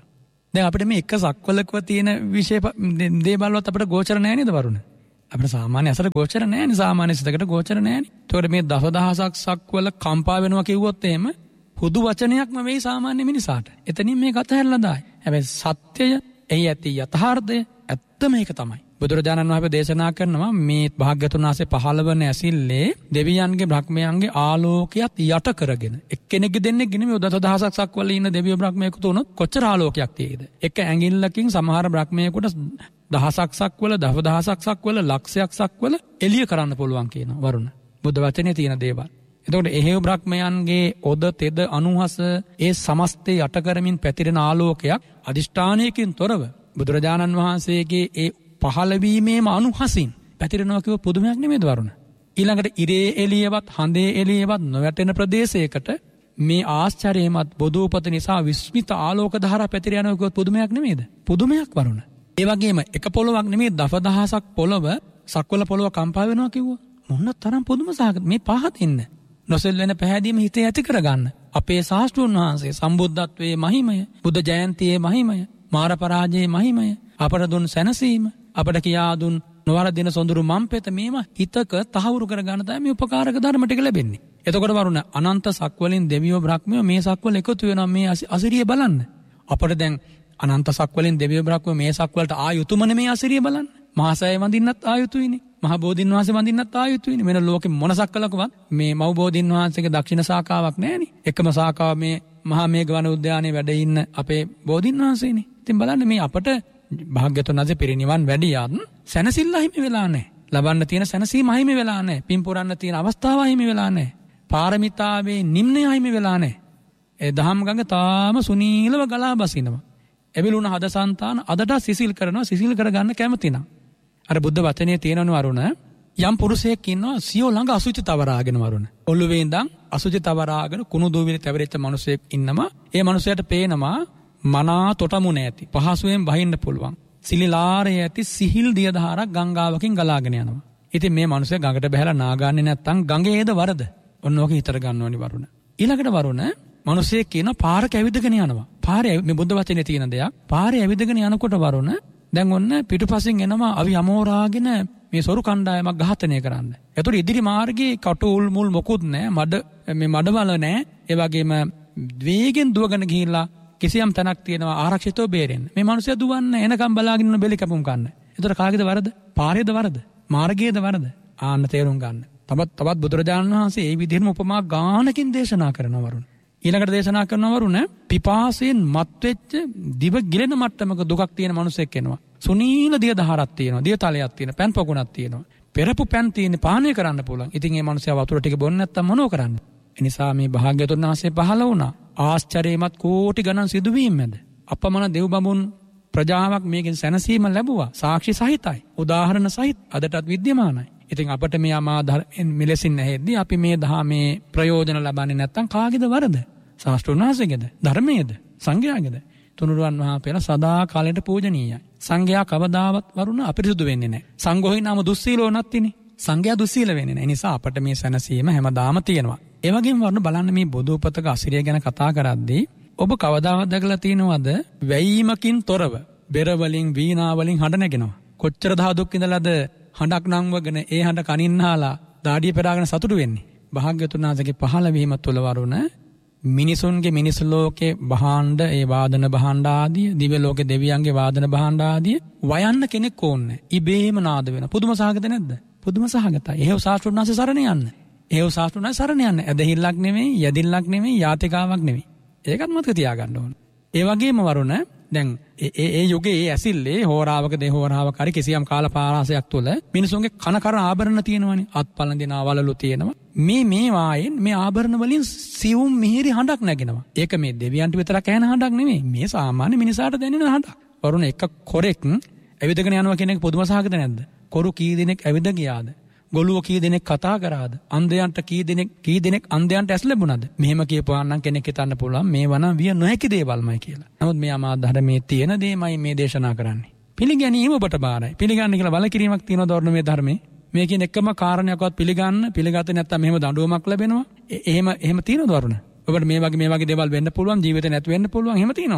දැන් අපිට මේ එක සක්වලකව තියෙන විශේෂ දේවල්වත් අපිට ගෝචර නැහැ නේද වරුණ? අපිට සාමාන්‍ය අසර ගෝචර නැහැ නේ, සාමාන්‍ය සිතකට ගෝචර නැහැ නේ. ඒතකොට මේ දසදහසක් සක්වල කම්පා වෙනවා කිව්වොත් එහෙම හුදු වචනයක්ම වෙයි සාමාන්‍ය මිනිසාට. එතනින් මේක අතහැරලා දායි. හැබැයි සත්‍යය, එහි ඇති යථාර්ථය ඇත්තම ඒක තමයි. බුදුරජාණන් වහන්සේ දේශනා කරනවා මේ භාග්‍යතුන් වහන්සේ 15 වන ඇසිල්ලේ දෙවියන්ගේ බ්‍රහ්මයන්ගේ ආලෝකයත් යට කරගෙන එක්කෙනෙක්ගේ දෙන්නෙක්ගේ නෙමෙයි දසදහසක් සක්වල ඉන්න දෙවියෝ බ්‍රහ්මයෙකුට උනොත් කොච්චර ආලෝකයක් තියෙයිද? එක ඇඟිල්ලකින් සමහර බ්‍රහ්මයෙකුට දහසක් සක්වල, දහදහසක් සක්වල, ලක්ෂයක් සක්වල එළිය කරන්න පුළුවන් කියනවා වරුණ. බුද්ධ වචනේ තියෙන දේවල්. එතකොට එහෙව් බ්‍රහ්මයන්ගේ ඔද තෙද අනුහස ඒ සමස්තේ යට කරමින් පැතිරෙන ආලෝකයක් අදිෂ්ඨානයකින් තොරව බුදුරජාණන් වහන්සේගේ ඒ පහළවීමේම අනුහසින් පැතිරෙනවා කිව්ව පුදුමයක් නෙමෙයිද වරුණ? ඊළඟට ඉරේ එළියවත් හඳේ එළියවත් නොවැටෙන ප්‍රදේශයකට මේ ආශ්චර්යමත් බොදූපත නිසා විස්මිත ආලෝක ධාරා පැතිර යනවා කිව්ව පුදුමයක් නෙමෙයිද? පුදුමයක් වරුණ. ඒ වගේම එක පොළොවක් නෙමෙයි දසදහසක් පොළොව සක්වල පොළොව කම්පා වෙනවා කිව්වා. මොන තරම් පුදුම සාගත මේ පහදින්න. නොසෙල් වෙන පැහැදීම හිතේ ඇති කරගන්න. අපේ ශාස්ත්‍රඥ වහන්සේ සම්බුද්ධත්වයේ මහිමය, බුද්ධ ජයන්තියේ මහිමය, මාර පරාජයේ මහිමය, අපට දුන් සැනසීම, අපට කියා දුන් නොවරදින සොඳුරු මම්පෙත මේවා හිතක තහවුරු කරගන්න තමයි මේ උපකාරක ධර්ම ටික ලැබෙන්නේ. එතකොට වරුණ අනන්ත සක්වලින් දෙවියෝ බ්‍රහ්මයෝ මේ සක්වල එකතු වෙනවා මේ අසිරිය බලන්න. අපට දැන් අනන්ත සක්වලින් දෙවියෝ බ්‍රහ්මයෝ මේ සක්වලට ආයුතුමනේ මේ අසිරිය බලන්න. මහසය වඳින්නත් ආයුතුයිනේ. මහ බෝධින් වහන්සේ වඳින්නත් ආයුතුයිනේ. වෙන ලෝකෙ මොන සක්වලකවත් මේ මව් බෝධින් වහන්සේගේ දක්ෂිණ ශාඛාවක් නැහැනේ. එකම ශාඛාව මේ මහා මේඝවන උද්‍යානයේ වැඩ ඉන්න අපේ බෝධින් වහන්සේනේ. ඉතින් බලන්න මේ අපට භාග්‍යතුන් වහන්සේ පිරිනිවන් වැඩියත් සැනසෙල්ල හිමි වෙලා නැහැ. ලබන්න තියෙන සැනසීම හිමි වෙලා නැහැ. පින් පුරන්න තියෙන අවස්ථාව හිමි වෙලා නැහැ. පාරමිතාවේ නිම්නය හිමි වෙලා නැහැ. ඒ දහම් ගඟ තාම සුනීලව ගලා බසිනවා. එවිලුණ හද సంతාන අදට සිසිල් කරනවා, සිසිල් කරගන්න කැමති නම්. අර බුද්ධ වචනේ තියෙනවනේ වරුණ යම් පුරුෂයෙක් ඉන්නවා සියෝ ළඟ අසුචි තවරාගෙන වරුණ. ඔළුවේ ඉඳන් අසුචි තවරාගෙන කුණු දූවිලි තැවරිච්ච මිනිසෙක් ඉන්නවා. ඒ මිනිසයාට පේනවා මනා තොටමුණ ඇති. පහසුවෙන් වහින්න පුළුවන්. සිලිලාරයේ ඇති සිහිල් දිය දහරක් ගංගාවකින් ගලාගෙන යනවා. ඉතින් මේ මිනිසයා ගඟට බහැලා නාගන්නේ නැත්තම් ගඟේද වරද? ඔන්න ඕක හිතර ගන්න ඕනි වරුණ. ඊළඟට වරුණ මිනිසෙක් කියන පාරක ඇවිදගෙන යනවා. පාරේ මේ බුද්ධ වචනේ තියෙන දෙයක්. පාරේ ඇවිදගෙන යනකොට වරුණ දැන් ඔන්න පිටුපසින් එනවා අවි අමෝරාගෙන මේ සොරු කණ්ඩායමක් ඝාතනය කරන්න. ඒතර ඉදිරි මාර්ගයේ කටුල් මුල් මොකුත් නැහැ. මේ මඩවල නැහැ. ඒ වගේම වේගෙන් දුවගෙන ගිහිල්ලා කිසියම් තැනක් තියෙනවා ආරක්ෂිතව බේරෙන්න. මේ මිනිස්සු දුවන්නේ එනකම් බලාගෙන ඉන්න බෙලි කැපුම් ගන්න. ඒතර කාගේද වරද? පාරේද වරද? මාර්ගයේද වරද? ආන්න තේරුම් ගන්න. තවත් බුදුරජාණන් වහන්සේ මේ විදිහම උපමා ගානකින් දේශනා කරනවා වරුණ. ඊළඟට දේශනා කරනවා වරුණ පිපාසයෙන් මත් වෙච්ච දිව ගිලෙන මට්ටමක දුකක් තියෙන මිනිසෙක් එනවා. සුනීල දිය දහරක් තියෙනවා, දිය තලයක් තියෙනවා, පෑන් පොකුණක් තියෙනවා. පෙරපු පෑන් තියෙන පානය කරන්න පුළුවන්. ඉතින් මේ මිනිසයා වතුර ටික බොන්නේ නැත්තම් මොනව කරන්නේ? ඒ නිසා මේ භාග්‍යවතුන් වහන්සේ පහළ වුණා. ආශ්චර්යමත් කෝටි ගණන් සිදුවීම් මැද අපමණ දෙව් බඹුන් ප්‍රජාවක් මේකෙන් සැනසීම ලැබුවා. සාක්ෂි සහිතයි, උදාහරණ සහිත අදටත් විද්‍යමානයි. ඉතින් අපට මේ අමා මෙලෙසින් නැහෙද්දී අපි මේ දහමේ ප්‍රයෝජන ලබන්නේ නැත්තම් කාගේද වරද? ශාස්ත්‍රඥ වහන්සේගේද? ධර්මයේද? සංඝයාගේද? තුනුරුවන් වහන්සේලා සදා කාලයට පූජනීයයි. සංඝයා කවදාවත් වරුණ අපිරිසුදු වෙන්නේ නැහැ. සංඝෝහි නාම දුස්සීලෝ නැත්තිනේ. සංඝයා දුස්සීල වෙන්නේ නැහැ. ඒ නිසා අපට මේ සැනසීම හැමදාම තියෙනවා. ඒ වගේම වරුණ බලන්න මේ බොදුපතක අසිරිය ගැන කතා කරද්දී ඔබ කවදාවත් දැකලා තියෙනවද වැයීමකින් තොරව බෙර වලින් වීණා වලින් හඬ නැගෙනවා? කොච්චර දහ දුක් ඉඳලාද හඬක් නංවගෙන ඒ හඬ කනින්හාලා දාඩිය පෙරාගෙන සතුටු වෙන්නේ? භාග්‍යවතුන් වහන්සේගේ පහළ වීම තුළ වරුණ මිනිසුන්ගේ මිනිස් ලෝකේ භාණ්ඩ, ඒ වාදන භාණ්ඩ ආදී, දිව්‍ය ලෝකේ දෙවියන්ගේ වාදන භාණ්ඩ ආදී වයන්න කෙනෙක් ඕනේ. ඉබේම නාද වෙන. පුදුම සහගත නැද්ද? පුදුම සහගතයි. එහෙව් ශාස්ත්‍රඥ වහන්සේ සරණ යන්න. එහෙව් ශාස්ත්‍රඥ සරණ යන්න. ඇදහිල්ලක් නෙමෙයි, යදිල්ලක් නෙමෙයි, යාතිකාවක් නෙමෙයි. ඒකත් මතක තියාගන්න ඕන. ඒ වගේම වරුණ දැන් ඒ යුගයේ ඒ ඇසිල්ලේ හෝරාවක දෙහෝරාවක හරි කිසියම් කාල පාරාසයක් තුළ මිනිසුන්ගේ කන කර ආභරණ තියෙනවනේ. අත්පලන දිනා වලලු තියෙනවා. මේ වායෙන් මේ ආභරණ වලින් සිවුම් මිහිරි හඬක් නැගෙනවා. ඒක මේ දෙවියන්ට විතරක් ඇහෙන හඬක් නෙමෙයි. මේ සාමාන්‍ය මිනිසාට දැනෙන හඬක්. වරුණ එක කොරෙක් ඇවිදගෙන යනවා කියන එක පුදුම සහගත නැද්ද? කොරු කී දෙනෙක් ඇවිද ගියාද? ගොළුව කී දෙනෙක් කතා කරාද? අන්ධයන්ට කී දෙනෙක් අන්ධයන්ට ඇස් ලැබුණාද? මෙහෙම කියපුවානම් කෙනෙක් හිතන්න පුළුවන් මේවා නම් විය නොහැකි දේවල්මයි කියලා. නමුත් මේ අමා ධර්මයේ තියෙන දේමයි මේ දේශනා කරන්නේ. පිළිගැනීම ඔබට බාරයි. පිළිගන්න කියලා බලකිරීමක් තියෙනවද වරුණ මේ ධර්මයේ? මේ කියන එකම කාරණයක්වත් පිළිගත්තේ නැත්නම් මෙහෙම දඬුවමක් ලැබෙනවා. එහෙම තියෙනවද වරුණ? ඔබට මේ වගේ දේවල් වෙන්න පුළුවන්, ජීවිතේ නැතු වෙන්න පුළුවන්. එහෙම තියෙනවද?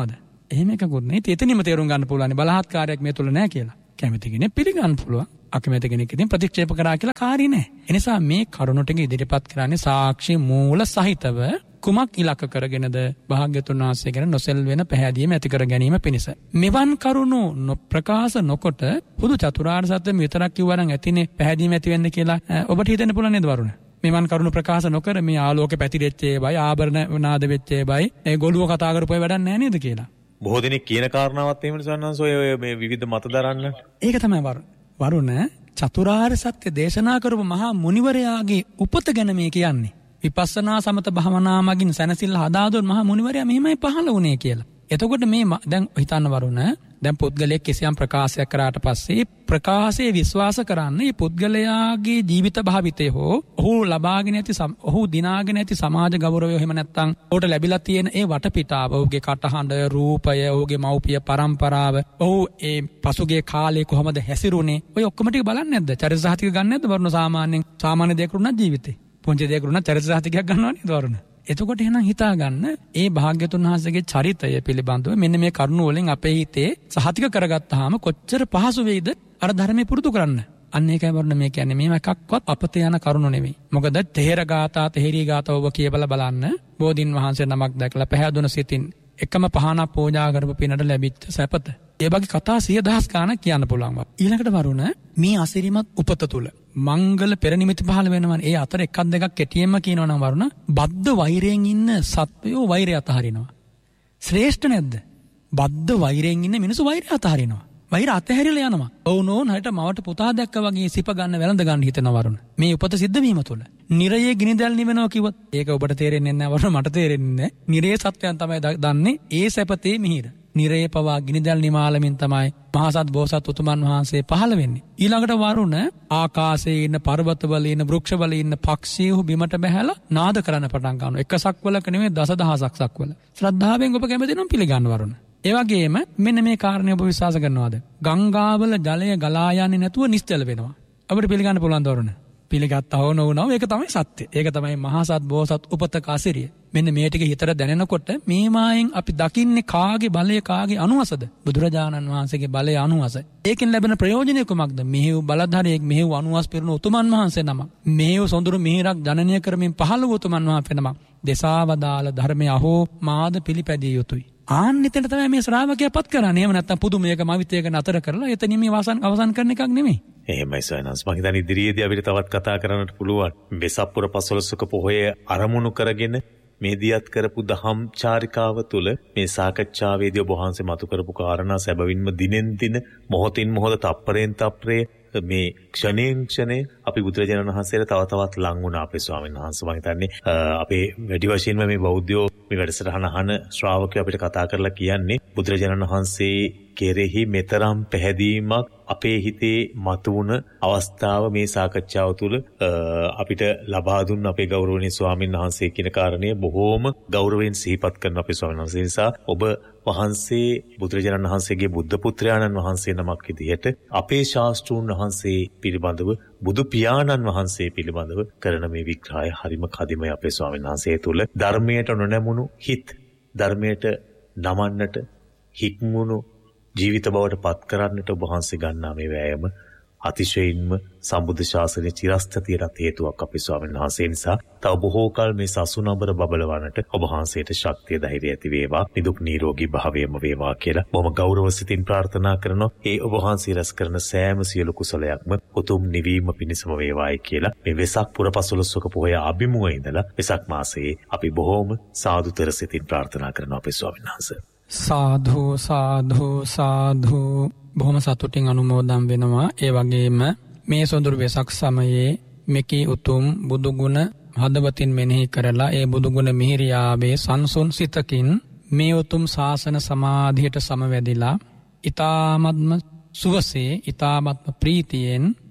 එහෙම එකකුත් නෑ. එතනින්ම තේරුම් ගන්න පුළුවන් බලහත්කාරයක් මේ තුල නෑ කියලා. කැමති කෙනෙක් පිළිගන්න පුළුවන්. අකමැති කෙනෙක් ඉතින් ප්‍රතික්ෂේප කරා කියලා කාර්ය නෑ. ඒ නිසා මේ කරුණු ටික ඉදිරිපත් කරන්නේ සාක්ෂි මූල සහිතව කුමක් ඉලක්ක කරගෙනද භාග්‍යතුන් වහන්සේ ගැන නොසෙල් වෙන පැහැදීම ඇති කර ගැනීම පිණිස. මෙවන් කරුණු ප්‍රකාශ නොකොට හුදු චතුරාර්ය සත්‍යම විතරක් කිව්වනම් ඇතිනේ පැහැදීම ඇති වෙන්න කියලා ඔබට හිතෙන්න පුළුවන් නේද වරුණ? මෙවන් කරුණු ප්‍රකාශ නොකර මේ ආලෝක පැතිරෙච්ච ඒවයි ආභරණ නාද වෙච්ච ඒවයි ඒ ගොළුව කතා කරපුවා වැඩක් නැහැ නේද කියලා. බොහෝ දෙනෙක් කියන කාරණාවත් එහෙමනේ සවන්නංශ ඔය මේ විවිධ මත දරන්න. ඒක තමයි වරුණ චතුරාර්ය සත්‍ය දේශනා කරපු මහා මුනිවරයාගේ උපත ගැන මේ කියන්නේ. විපස්සනා සමත භාවනා මගින් සැනසෙල්ල හදාදුන් මහා මුනිවරයා මෙහිමයි පහළ වුණේ කියලා. එතකොට මේ දැන් හිතන්න වරුණ දැන් පුද්ගලයෙක් කිසියම් ප්‍රකාශයක් කරාට පස්සේ ප්‍රකාශයේ විශ්වාස කරන්න මේ පුද්ගලයාගේ ජීවිත භාවිතය හෝ ඔහු ලබාගෙන ඇති ඔහු දිනාගෙන ඇති සමාජ ගෞරවය එහෙම නැත්නම් ඔහුට ලැබිලා තියෙන ඒ වටපිටාව ඔහුගේ කටහඬ රූපය ඔහුගේ මව්පිය පරම්පරාව ඔහු ඒ පසුගිය කාලේ කොහමද හැසිරුනේ ඔය ඔක්කොම ටික බලන්නේ නැද්ද? චරිත සහතික ගන්න නැද්ද වරුණ? සාමාන්‍ය දෙයකට උනත් ජීවිතේ පුංචි දෙයකට උනත් චරිත සහතිකයක් ගන්නවා නේද වරුණ? එතකොට එහෙනම් හිතා ගන්න ඒ භාග්‍යතුන් වහන්සේගේ චරිතය පිළිබඳව මෙන්න මේ කරුණු වලින් අපේ හිතේ සහතික කරගත්තාම කොච්චර පහසු වෙයිද අර ධර්මයේ පුරුදු කරන්න. අන්න ඒකයි වරුණ මේ කියන්නේ මේව එකක්වත් අපතේ යන කරුණු නෙවෙයි. මොකද තේර ගාථා තේරී ගාථා ඔබ කියවලා බලන්න බෝධින් වහන්සේ නමක් දැකලා පැහැදුන සිතින් එකම පහනක් පූජා කරපු පිනට ලැබිච්ච සැපත. ඒ වගේ කතා 100,000 ගණක් කියන්න පුළුවන්. ඊළඟට වරුණ මේ අසිරිමත් උපත තුල මංගල පෙරනිමිති පහළ වෙනවා. ඒ අතර එකක් දෙකක් කෙටියෙන්ම කියනවා නම් වරුණ බද්ධ වෛරයෙන් ඉන්න සත්වයෝ වෛරය අතහරිනවා. ශ්‍රේෂ්ඨ නැද්ද? බද්ධ වෛරයෙන් ඉන්න මිනිස්සු වෛරය අතහරිනවා. වෛර අතහැරිලා යනවා. ඔවුනෝන් හරියට මවට පුතා දැක්ක වගේ සිප ගන්න වැළඳ ගන්න හිතනවා වරුණ. මේ උපත සිද්ධ වීම තුළ නිරයේ ගිනිදැල් නිවෙනවා කිව්වත් ඒක ඔබට තේරෙන්නේ නැහැ වරුණ. මට තේරෙන්නේ නැහැ. නිරයේ සත්‍යයන් තමයි දන්නේ ඒ සැපතේ මිහිර. නිරයේ පවා ගිනිදැල් නිමාලමින් තමයි මහසත් බෝසත් උතුමන් වහන්සේ පහළ වෙන්නේ. ඊළඟට වරුණ ආකාශයේ ඉන්න පර්වතවල ඉන්න වෘක්ෂවල ඉන්න පක්ෂීහු බිමට බැහැලා නාද කරන්න පටන් ගන්නවා. එක සක්වලක නෙමෙයි දසදහසක් සක්වල. ශ්‍රද්ධාවෙන් ඔබ කැමති නම් පිළිගන්න වරුණ. ඒ වගේම මෙන්න මේ කාරණේ ඔබ විශ්වාස කරනවද? ගංගාවල ජලය ගලා යන්නේ නැතුව නිශ්චල වෙනවා. අපිට පිළිගන්න පුළුවන් දවරුණ. පිළිගත්තා හෝ නොවුනව ඒක තමයි සත්‍ය. ඒක තමයි මහසත් බෝසත් උපතක අසිරිය. මෙන්න මේ ටික හිතට දැනෙනකොට මේ මායෙන් අපි දකින්නේ කාගේ බලය කාගේ අනුවසද? බුදුරජාණන් වහන්සේගේ බලය අනුවස. ඒකෙන් ලැබෙන ප්‍රයෝජනය කුමක්ද? මෙහෙව් බලධාරියෙක් මෙහෙව් අනුවස් පිරුණු උතුමන් වහන්සේ නමක්. මෙහෙව් සොඳුරු මිහිරක් ජනනය කරමින් පහළ වූ උතුමන් වහන්සේ නමක්. දෙසාවදාල ධර්මය අහෝ මාද පිළිපැදිය යුතුයි. ආන්නිතෙන් තමයි මේ ශ්‍රාවකයා පත් කරන්නේ. එහෙම නැත්නම් පුදුමයක මවිතයක නතර කරලා එතනින් මේ අවසන් කරන එකක් නෙමෙයි. එහෙමයි සයනස්. මම හිතන්නේ ඉදිරියේදී අපිට තවත් කතා කරන්නට පුළුවන්. වෙසප්පුර පසළොස්වක පොහොය අරමුණු කරගෙන මේ දියත් කරපු දහම් චාරිකාව තුළ මේ සාකච්ඡාවේදී ඔබ වහන්සේ මතු කරපු කාරණා සැබවින්ම දිනෙන් දින මොහොතින් මොහොත තප්පරෙන් තප්පරේ මේ ක්ෂණයෙන් ක්ෂණේ අපි බුදුරජාණන් වහන්සේට තව තවත් ලං වුණා අපේ ස්වාමීන් වහන්සේ. මම හිතන්නේ අපේ වැඩි වශයෙන්ම මේ බෞද්ධයෝ මේ වැඩසටහන අහන ශ්‍රාවකයෝ අපිට කතා කරලා කියන්නේ බුදුරජාණන් වහන්සේ කෙරෙහි මෙතරම් පැහැදීමක් අපේ හිතේ මතුවුණ අවස්ථාව මේ සාකච්ඡාව තුළ අපිට ලබා දුන්න අපේ ගෞරවනීය ස්වාමීන් වහන්සේ කියන කාරණය බොහෝම ගෞරවයෙන් සිහිපත් කරන අපේ ස්වාමීන් වහන්සේ නිසා ඔබ වහන්සේ බුදුරජාණන් වහන්සේගේ බුද්ධ පුත්‍රයාණන් වහන්සේ නමක් විදිහට අපේ ශාස්ත්‍රූන් වහන්සේ පිළිබඳව බුදු පියාණන් වහන්සේ පිළිබඳව කරන මේ විග්‍රහය හරිම කදිමයි අපේ ස්වාමීන් වහන්සේ තුළ ධර්මයට නොනැමුණු හිත් ධර්මයට නමන්නට හික්මුණු ජීවිත බවට පත් කරන්නට ඔබ වහන්සේ ගන්නා මේ වෑයම අතිශයින්ම සම්බුද්ධ ශාසනයේ චිරස්ථිතියට හේතුවක් අපේ ස්වාමීන් වහන්සේ නිසා තව බොහෝ කල මේ සසුනබර බබලවන්නට ඔබ වහන්සේට ශක්තිය ධෛර්යය ඇති වේවා නිදුක් නිරෝගී භාවයම වේවා කියලා බොහොම ගෞරව සිතින් ප්‍රාර්ථනා කරනවා. ඒ ඔබ වහන්සේ රැස් කරන සෑම සියලු කුසලයක්ම උතුම් නිවීම පිණිසම වේවායි කියලා මේ වෙසක් පුර පසළොස්වක පොහොය අභිමුවේ ඉඳලා වෙසක් මාසයේ අපි බොහොම සාදුතර සිතින් ප්‍රාර්ථනා කරනවා අපේ ස්වාමීන් වහන්සේ. සාධු සාධු සාධු. බොහොම සතුටින් අනුමෝදන් වෙනවා. ඒ වගේම මේ සොඳුරු වෙසක් සමයේ මෙකී උතුම් බුදු ගුණ හදවතින් මෙනෙහි කරලා ඒ බුදු ගුණ මිහිරියාවේ සංසුන් සිතකින් මේ උතුම් ශාසන සමාධියට සමවැදිලා ඊ타ත්ම සුවසේ ඊ타ත්ම ප්‍රීතියෙන්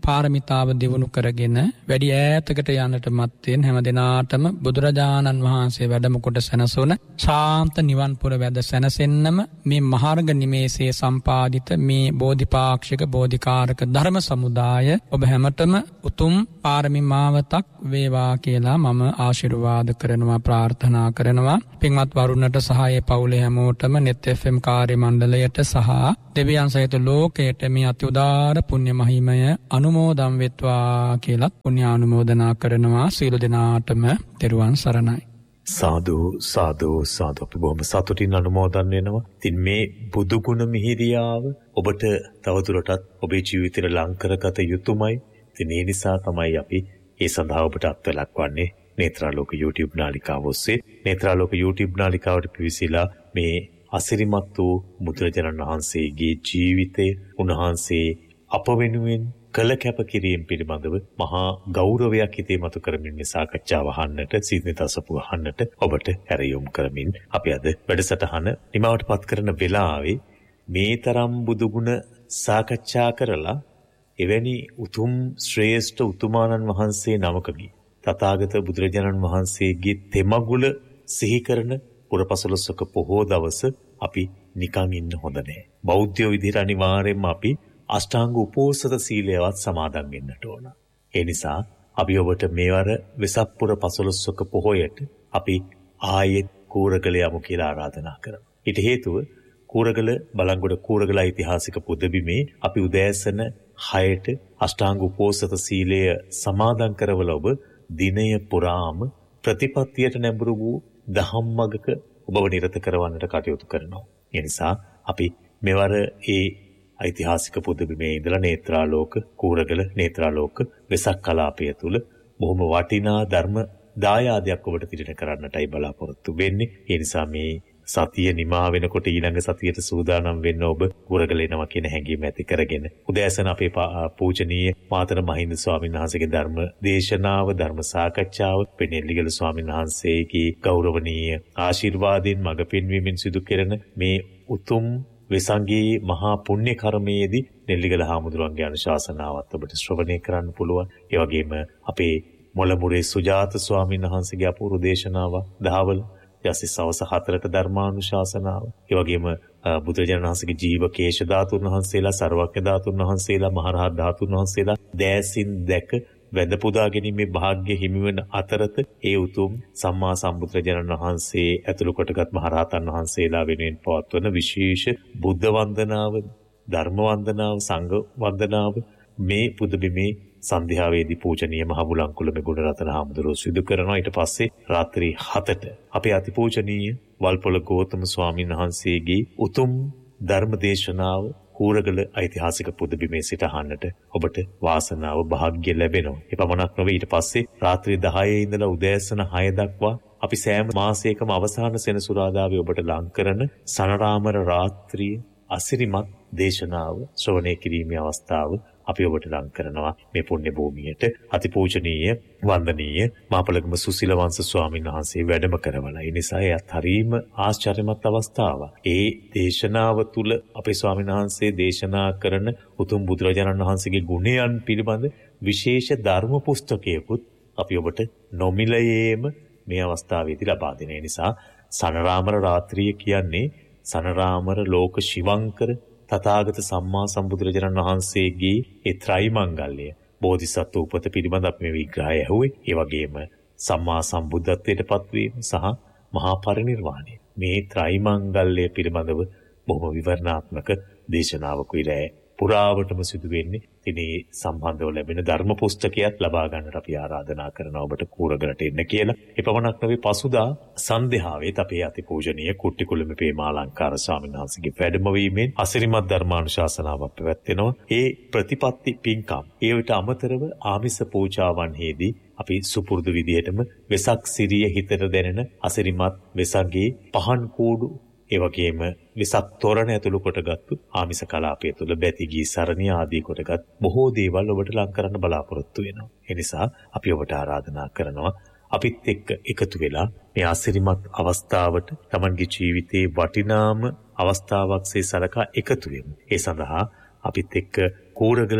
පාරමිතාව දියුණු කරගෙන වැඩි ඈතකට යන්නට මත්තෙන් හැම දිනාටම බුදුරජාණන් වහන්සේ වැඩම කොට සැනසුන ශාන්ත නිවන් පුර වැද සැනසෙන්නම මේ මහර්ග නිමේෂයේ සම්පාදිත මේ බෝධිපාක්ෂික බෝධිකාරක ධර්ම සමුදාය ඔබ හැමතෙම උතුම් පාරමී මාවතක් වේවා කියලා මම ආශිර්වාද කරනවා ප්‍රාර්ථනා කරනවා. පින්වත් වරුණට සහ ඒ පවුලේ හැමෝටම net FM කාර්ය මණ්ඩලයට සහ දෙවියන් සහිත ලෝකයට මේ අති උදාර පුණ්‍ය මහිමය අනුමෝදන් වෙත්වා කියලා පුණ්‍ය ආනුමෝදනා කරනවා. සියලු දෙනාටම තෙරුවන් සරණයි. සාදු සාදු සාදු. අපි බොහොම සතුටින් අනුමෝදන් වෙනවා. ඉතින් මේ බුදු ගුණ මිහිරියාව ඔබට තවදුරටත් ඔබේ ජීවිතේට ලං කරගත යුතුමයි. ඉතින් ඒ නිසා තමයි අපි ඒ සඳහා ඔබට අත්වලක්වන්නේ නේත්‍රාලෝක YouTube නාලිකාව ඔස්සේ. නේත්‍රාලෝක YouTube නාලිකාවට පිවිසිලා මේ අසිරිමත් වූ බුදුරජාණන් වහන්සේගේ ජීවිතය, උන්වහන්සේ අප වෙනුවෙන් කළ කැපකිරීම පිළිබඳව මහා ගෞරවයක් හිතේ මතු කරමින් මේ සාකච්ඡාව අහන්නට, සීනිත අසපුව අහන්නට ඔබට හැරයුම් කරමින් අපි අද වැඩසටහන නිමවට පත් කරන වෙලාවේ මේ තරම් බුදුගුණ සාකච්ඡා කරලා එවැනි උතුම් ශ්‍රේෂ්ඨ උතුමාණන් වහන්සේ නමකගේ තථාගත බුදුරජාණන් වහන්සේගේ තෙමගුල සිහි කරන පුරපසළොස්වක පොහෝ දවස අපි නිකන් ඉන්න හොඳ නැහැ. බෞද්ධයෝ විදිහට අනිවාර්යයෙන්ම අපි අෂ්ටාංග උපෝසත සීලයවත් සමාදන් වෙන්නට ඕන. ඒ නිසා අපි ඔබට මේවර වෙසක් පුර පසළොස්වක පොහොයට අපි ආයෙත් කූරගල යමු කියලා ආරාධනා කරනවා. ඊට හේතුව කූරගල බලංගොඩ කූරගල ඓතිහාසික පුදබිමේ අපි උදෑසන 6ට අෂ්ටාංග උපෝසත සීලය සමාදන් කරවල ඔබ දිනය පුරාම ප්‍රතිපත්තියට නැඹුරු වූ දහම්මගක ඔබව නිරත කරවන්නට කටයුතු කරනවා. ඒ නිසා අපි මෙවර ඒ ඓතිහාසික පුදබිමේ ඉඳලා නේත්‍රාලෝක කූරගල නේත්‍රාලෝක වෙසක් කලාපය තුල බොහොම වටිනා ධර්ම දායාදයක් ඔබට පිළිට කරන්නටයි බලාපොරොත්තු වෙන්නේ. ඒ නිසා මේ සතිය නිමා වෙනකොට ඊළඟ සතියට සූදානම් වෙන්න ඔබ කූරගල එනවා කියන හැඟීම ඇති කරගෙන උදෑසන අපේ පූජනීය මාතර මහින්ද ස්වාමීන් වහන්සේගේ ධර්ම දේශනාව, ධර්ම සාකච්ඡාව, පෙනෙල්ලිගල ස්වාමීන් වහන්සේගේ ගෞරවනීය ආශිර්වාදයෙන් මඟ පෙන්වීමෙන් සිදු කෙරෙන මේ උතුම් වෙසංගී මහා පුණ්‍ය කර්මයේදී නෙල්ලිගල හාමුදුරුවන්ගේ අනුශාසනාවත් ඔබට ශ්‍රවණය කරන්න පුළුවන්. ඒ වගේම අපේ මොළමුරේ සුජාත ස්වාමීන් වහන්සේගේ අපූර්ව දේශනාව දහවල යසි සවස 4ට ධර්මානුශාසනාව. ඒ වගේම බුදුරජාණන් වහන්සේගේ ජීවකේශ ධාතුන් වහන්සේලා, සර්වඥ ධාතුන් වහන්සේලා, මහරහත් ධාතුන් වහන්සේලා දෑසින් දැක වැඳ පුදා ගැනීමේ වාග්ය හිමිවන අතරත ඒ උතුම් සම්මා සම්බුදුරජාණන් වහන්සේ ඇතුළු කොටගත් මහරහතන් වහන්සේලා වෙනුවෙන් පවත්වන විශේෂ බුද්ධ වන්දනාව, ධර්ම වන්දනාව, සංඝ වන්දනාව මේ පුදබිමේ සන්ධ්‍යාවේදී පූජනීය මහ බුලංකුළුමේ ගුණරතන හාමුදුරුවෝ සිදු කරනවා. ඊට පස්සේ රාත්‍රී 7ට අපේ අතිපූජනීය වල්පොළ ගෞතම ස්වාමීන් වහන්සේගේ උතුම් ධර්ම දේශනාව කූරගල ඓතිහාසික පුදබිමේ සිට අහන්නට ඔබට වාසනාව භාග්‍ය ලැබෙනවා. ඒ පමණක් නොවේ ඊට පස්සේ රාත්‍රී 10 ඉඳලා උදෑසන 6 දක්වා අපි සෑම මාසයකම අවසාන සෙනසුරාදාවේ ඔබට ලං කරන සනරාමර රාත්‍රිය අසිරිමත් දේශනාව ශ්‍රවණය කිරීමේ අවස්ථාව අපි ඔබට ලං කරනවා මේ පුණ්‍ය භූමියට. අතිපූජනීය වන්දනීය මාපලගම සුසිල වංශ ස්වාමීන් වහන්සේ වැඩම කරවලා. ඒ නිසා එයත් හරීම ආශ්චර්යමත් අවස්ථාවක්. ඒ දේශනාව තුල අපේ ස්වාමීන් වහන්සේ දේශනා කරන උතුම් බුදුරජාණන් වහන්සේගේ ගුණයන් පිළිබඳ විශේෂ ධර්ම පුස්තකයකුත් අපි ඔබට නොමිලයේම මේ අවස්ථාවේදී ලබා දෙන නිසා සනරාමර රාත්‍රිය කියන්නේ සනරාමර ලෝක ශිවංකර තථාගත සම්මා සම්බුදුරජාණන් වහන්සේගේ ඒ ත්‍රිමංගල්‍ය බෝධිසත්ව උපත පිළිබඳ අපි මේ විග්‍රහය ඇහුවේ. ඒ වගේම සම්මා සම්බුද්ධත්වයට පත්වීම සහ මහා පරිනිර්වාණය මේ ත්‍රිමංගල්‍ය පිළිබඳව බොහොම විවරණාත්මක දේශනාවකුයි රැ පුරාවටම සිදු වෙන්නේ. ඉතින් සම්බන්ධව ලැබෙන ධර්ම පුස්තකයක් ලබා ගන්නට අපි ආරාධනා කරනවා ඔබට කූරගලට එන්න කියලා. ඒ පමණක් නෙවෙයි පසුදා සන්ධ්‍යාවෙත් අපේ අතිපූජනීය කුට්ටිකුළුමේ පේමාලංකාර ස්වාමීන් වහන්සේගේ වැඩමවීමෙන් අසිරිමත් ධර්මානුශාසනාවක් පැවැත්වෙනවා. ඒ ප්‍රතිපත්ති පින්කම් ඒවට අමතරව ආමිස පූජාවන්හිදී අපි සුපුරුදු විදිහටම වෙසක් සිරිය හිතට දැනෙන අසිරිමත් වෙසක්ගේ පහන් කූඩු ඒ වගේම වෙසක් තොරණ ඇතුළු කොටගත්තු ආමිස කලාපය තුළ බැතිගී සරණිය ආදී කොටගත් බොහෝ දේවල් ඔබට ලං කරන්න බලාපොරොත්තු වෙනවා. ඒ නිසා අපි ඔබට ආරාධනා කරනවා අපිත් එක්ක එකතු වෙලා මේ ආසිරිමත් අවස්ථාවට Tamanගේ ජීවිතේ වටිනාම අවස්ථාවක්සේ සලකා එකතු වෙමු. ඒ සඳහා අපිත් එක්ක කූරගලට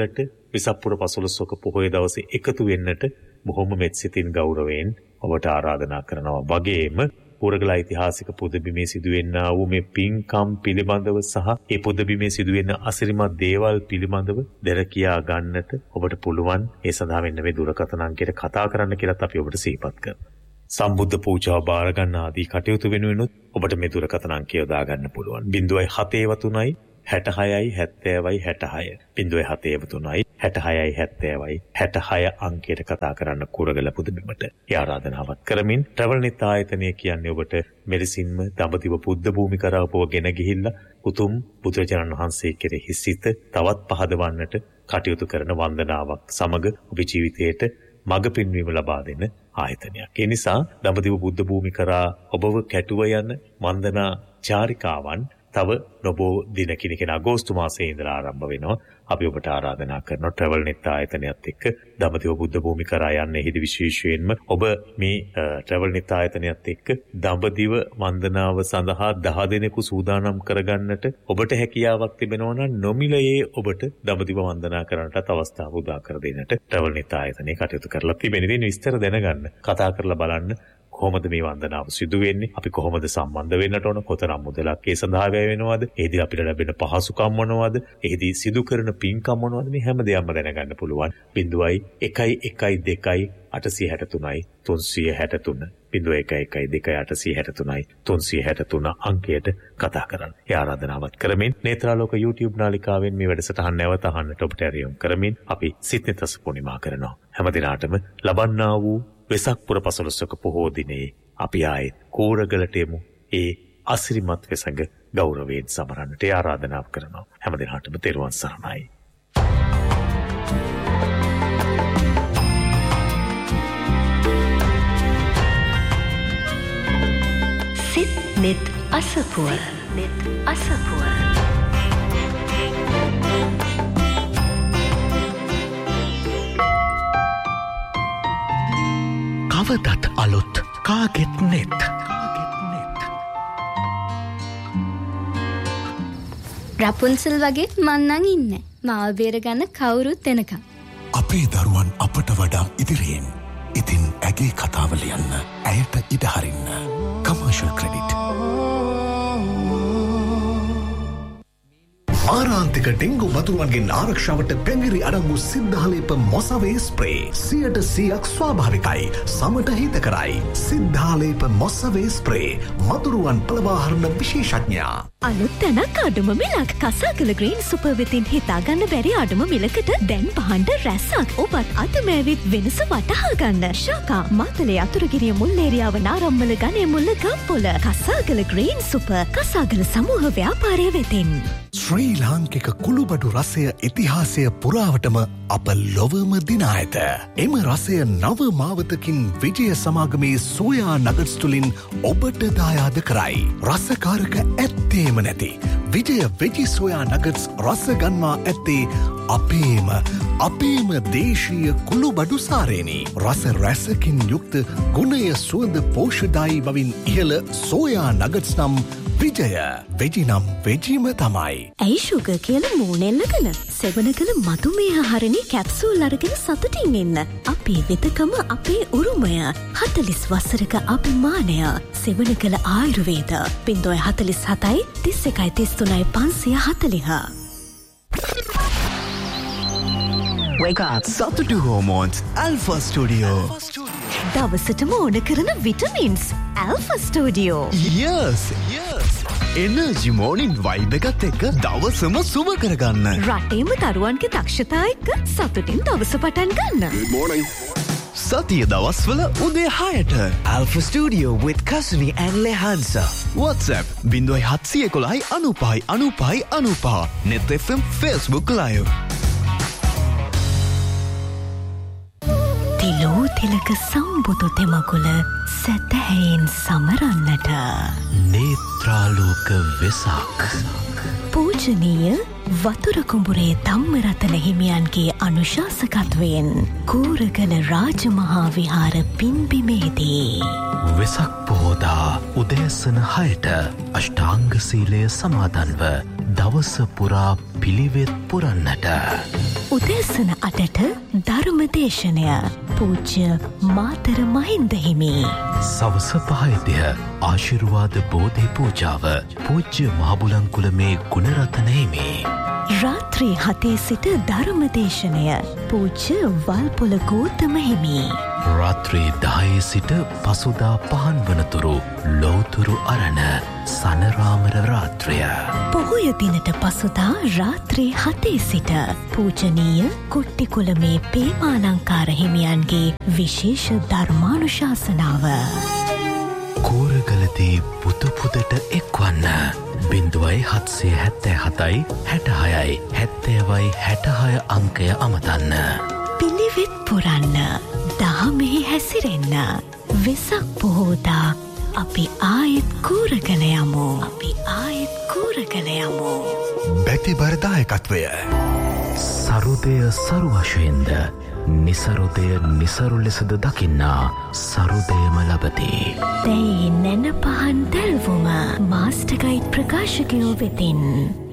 විසප්පුර පසළොස්වක පොහොය දවසේ එකතු වෙන්නට බොහොම මෙත්සිතින් ගෞරවයෙන් ඔබට ආරාධනා කරනවා. වගේම පුරගල ඓතිහාසික පුදබිමේ සිදුවෙන්නා වූ මේ පින්කම් පිළිබඳව සහ ඒ පුදබිමේ සිදුවෙන අසිරිමත් දේවල් පිළිබඳව දැර කියා ගන්නට ඔබට පුළුවන්. ඒ සඳහා මෙන්න මේ දුරකථන අංකයට කතා කරන්න කියලාත් අපි ඔබට සිහිපත් කරනවා. සම්බුද්ධ පූජාව බාර ගන්න ආදී කටයුතු වෙනුවෙනුත් ඔබට මේ දුරකථන අංකය යොදා ගන්න පුළුවන්. 073 66 70 66 073 66 70 66 අංකයට කතා කරන්න කුරගල පුදබිමට ආරාධනාවක් කරමින් ට්‍රැවල් නෙත් ආයතනය කියන්නේ ඔබට මෙලෙසින්ම දඹදිව බුද්ධ භූමි කරා පොගෙන ගිහිල්ලා උතුම් බුදුරජාණන් වහන්සේ කෙරෙහි සිත තවත් පහදවන්නට කටයුතු කරන වන්දනාවක් සමග ඔබේ ජීවිතයට මඟ පෙන්වීම ලබා දෙන ආයතනයක්. ඒ නිසා දඹදිව බුද්ධ භූමි කරා ඔබව කැටුව යන වන්දනා චාරිකාවන් තව නොබෝ දිනකින් කියන අගෝස්තු මාසයේ ඉඳලා ආරම්භ වෙනවා. අපි ඔබට ආරාධනා කරනවා ට්‍රැවල් නෙත් ආයතනයත් එක්ක දඹදිව බුද්ධ භූමි කරා යන්න. එහිදී විශේෂයෙන්ම ඔබ මේ ට්‍රැවල් නෙත් ආයතනයත් එක්ක දඹදිව වන්දනාව සඳහා 10 දෙනෙකු සූදානම් කරගන්නට ඔබට හැකියාවක් තිබෙනවා නම් නොමිලයේ ඔබට දඹදිව වන්දනා කරන්නටත් අවස්ථාව උදා කර දෙන්නට ට්‍රැවල් නෙත් ආයතනය කටයුතු කරලා තිබෙන. ඉතින් විස්තර දැනගන්න කතා කරලා බලන්න කොහොමද මේ වන්දනාව සිදු වෙන්නේ? අපි කොහොමද සම්බන්ධ වෙන්නට ඕන? කොතරම් මුදලක් ඒ සඳහා වැය වෙනවද? එහිදී අපිට ලැබෙන පහසුකම් මොනවද? එහිදී සිදු කරන පින්කම් මොනවද? මේ හැම දෙයක්ම දැනගන්න පුළුවන්. 0112 863 363 0112 863 අංකයට කතා කරන්න. ඒ ආරාධනාවත් කරමින් නේත්‍රාලෝක YouTube නාලිකාවෙන් මේ වැඩසටහන නැවත අහන්නට ඔබට ඇරයුම් කරමින් අපි සිත්නෙතස පුනිමා කරනවා. හැම දිනාටම ලබන්නා වූ වෙසක් පුර පසළොස්වක පොහෝ දිනේ අපි ආයේ කෝරගලට එමු. ඒ අසිරිමත් වෙසඟ ගෞරවයෙන් සමරන්නට ආරාධනා කරනවා. හැම දිනාටම තෙරුවන් සරණයි. සිත් නෙත් අසපුව කවදත් අලුත් කාගෙත් නෙත්. රපුන්සල් වගේ මන්නන් ඉන්න මාව බේරගන්න කවුරුත් එනකම්. අපේ දරුවන් අපට වඩා ඉදිරියෙන්. ඉතින් ඇගේ කතාව ලියන්න, ඇයට ඉඩ හරින්න. Commercial credit. ආරාන්තික ඩෙංගු මතුරුවන්ගෙන් ආරක්ෂාවට පැඟිරි අඩංගු සිද්ධාලේප මොසවේ ස්ප්‍රේ 100% ස්වාභාවිකයි, සමට හිතකරයි. සිද්ධාලේප මොසවේ ස්ප්‍රේ මතුරුවන් පළවාහරණ විශේෂඥයා. අලුත් තැනක් අඩුම මිලක්. කසාකල ග්‍රීන් සුපර් වෙතින් හිතාගන්න බැරි අඩුම මිලකට දැන් පහන්ඩ රැස්සක්. ඔබත් අතමෑවිත් වෙනස වටහා ගන්න. ශාකා මාතලේ අතුරුගිරිය මුල්ලේරියාව නාරම්මල ගණේ මුල්ල ගම්පොල. කසාකල ග්‍රීන් සුපර් කසාකල සමූහ ව්‍යාපාරය වෙතින්. ශ්‍රී ලාංකික කුළුබඩු රසය ඉතිහාසය පුරාවටම අප ලොවම දිනා ඇත. එම රසය නව මාවතකින් විජය සමාගමේ සෝයා නගට්ස් තුළින් ඔබට දායාද කරයි. රසකාරක ඇත්තේම නැති විජය වෙජි සෝයා නගට්ස් රස ගන්වා ඇත්තේ අපේම දේශීය කුළුබඩු සාරේනි. රස රැසකින් යුක්ත ගුණය සුවඳ පෝෂ්‍යදායී බවින් ඉහළ සෝයා නගට්ස් නම් විජය වෙජි නම් වෙජීම තමයි. ඇයි ෂුගර් කියලා මූනෙල්ලගෙන සෙවන කළ මතුමේහ හරණි කැප්සූල් අරගෙන සතුටින් ඉන්න. අපේ වෙතකම අපේ උරුමය. 40 වසරක අභිමානය. සෙවන කළ ආයුර්වේද 047 31 33 540. Wake up. සතුටු හෝමෝන්ස් Alpha Studio. දවසටම ඕන කරන vitamins Alpha Studio. Yes. Energy මෝනින් vibe එකත් එක්ක දවසම සුව කරගන්න. රටේම දරුවන්ගේ දක්ෂතා එක්ක සතුටින් දවස පටන් ගන්න. Good morning. සතිය දවස්වල උදේ 6ට Alpha Studio with Kasuni and Lehansa. WhatsApp 0711 Net FM Facebook Live. තිලෝ තිලක සම්බුදු තෙමකුල සැතැහෙන් සමරන්නට නේත්‍රාලෝක වෙසක්. පූජනීය වතුර කුඹුරේ ධම්මරතන හිමියන්ගේ අනුශාසකත්වයෙන් කූරගල රාජමහා විහාර පින්බිමේදී වෙසක් පොහෝදා උදෑසන 6ට අෂ්ටාංග සීලය සමාදන්ව දවස පුරා පිළිවෙත් පුරන්නට. උදෑසන 8ට ධර්මදේශනය පූජ්‍ය මාතර මහින්ද හිමි. සවස 5 ආශිර්වාද බෝධි පූජාව පූජ්‍ය මහබුලන්කුලමේ ගුණරත්න හිමි. රාත්‍රී 7 සිට ධර්මදේශනය පූජ්‍ය වල්පොල ගෞතම හිමි. රාත්‍රී 10 සිට පසුදා පහන් වනතුරු ලෝතුරු අරණ සනරාමර රාත්‍රය. පොහොය දිනට පසුදා රාත්‍රී 7 සිට පූජනීය කුට්ටිකුලමේ පේමාලංකාර හිමියන්ගේ විශේෂ ධර්මානුශාසනාව. කෝරගලදී පුතුපුදට එක්වන්න 0777 66 70 අංකය අමතන්න. පිළිවෙත් පුරන්න, දහමෙහි හැසිරෙන්න. වෙසක් පොහෝදා අපි ආයෙත් කෝරගල යමු. බැතිබර දායකත්වය සරුදය සරු වශයෙන්ද නිසරුදය නිසරු ලෙසද දකින්නා සරුදයම ලබති. දැයි නැන පහන් දැල්වුම මාස්ටර් ගයිඩ් ප්‍රකාශකයෝ වෙතින්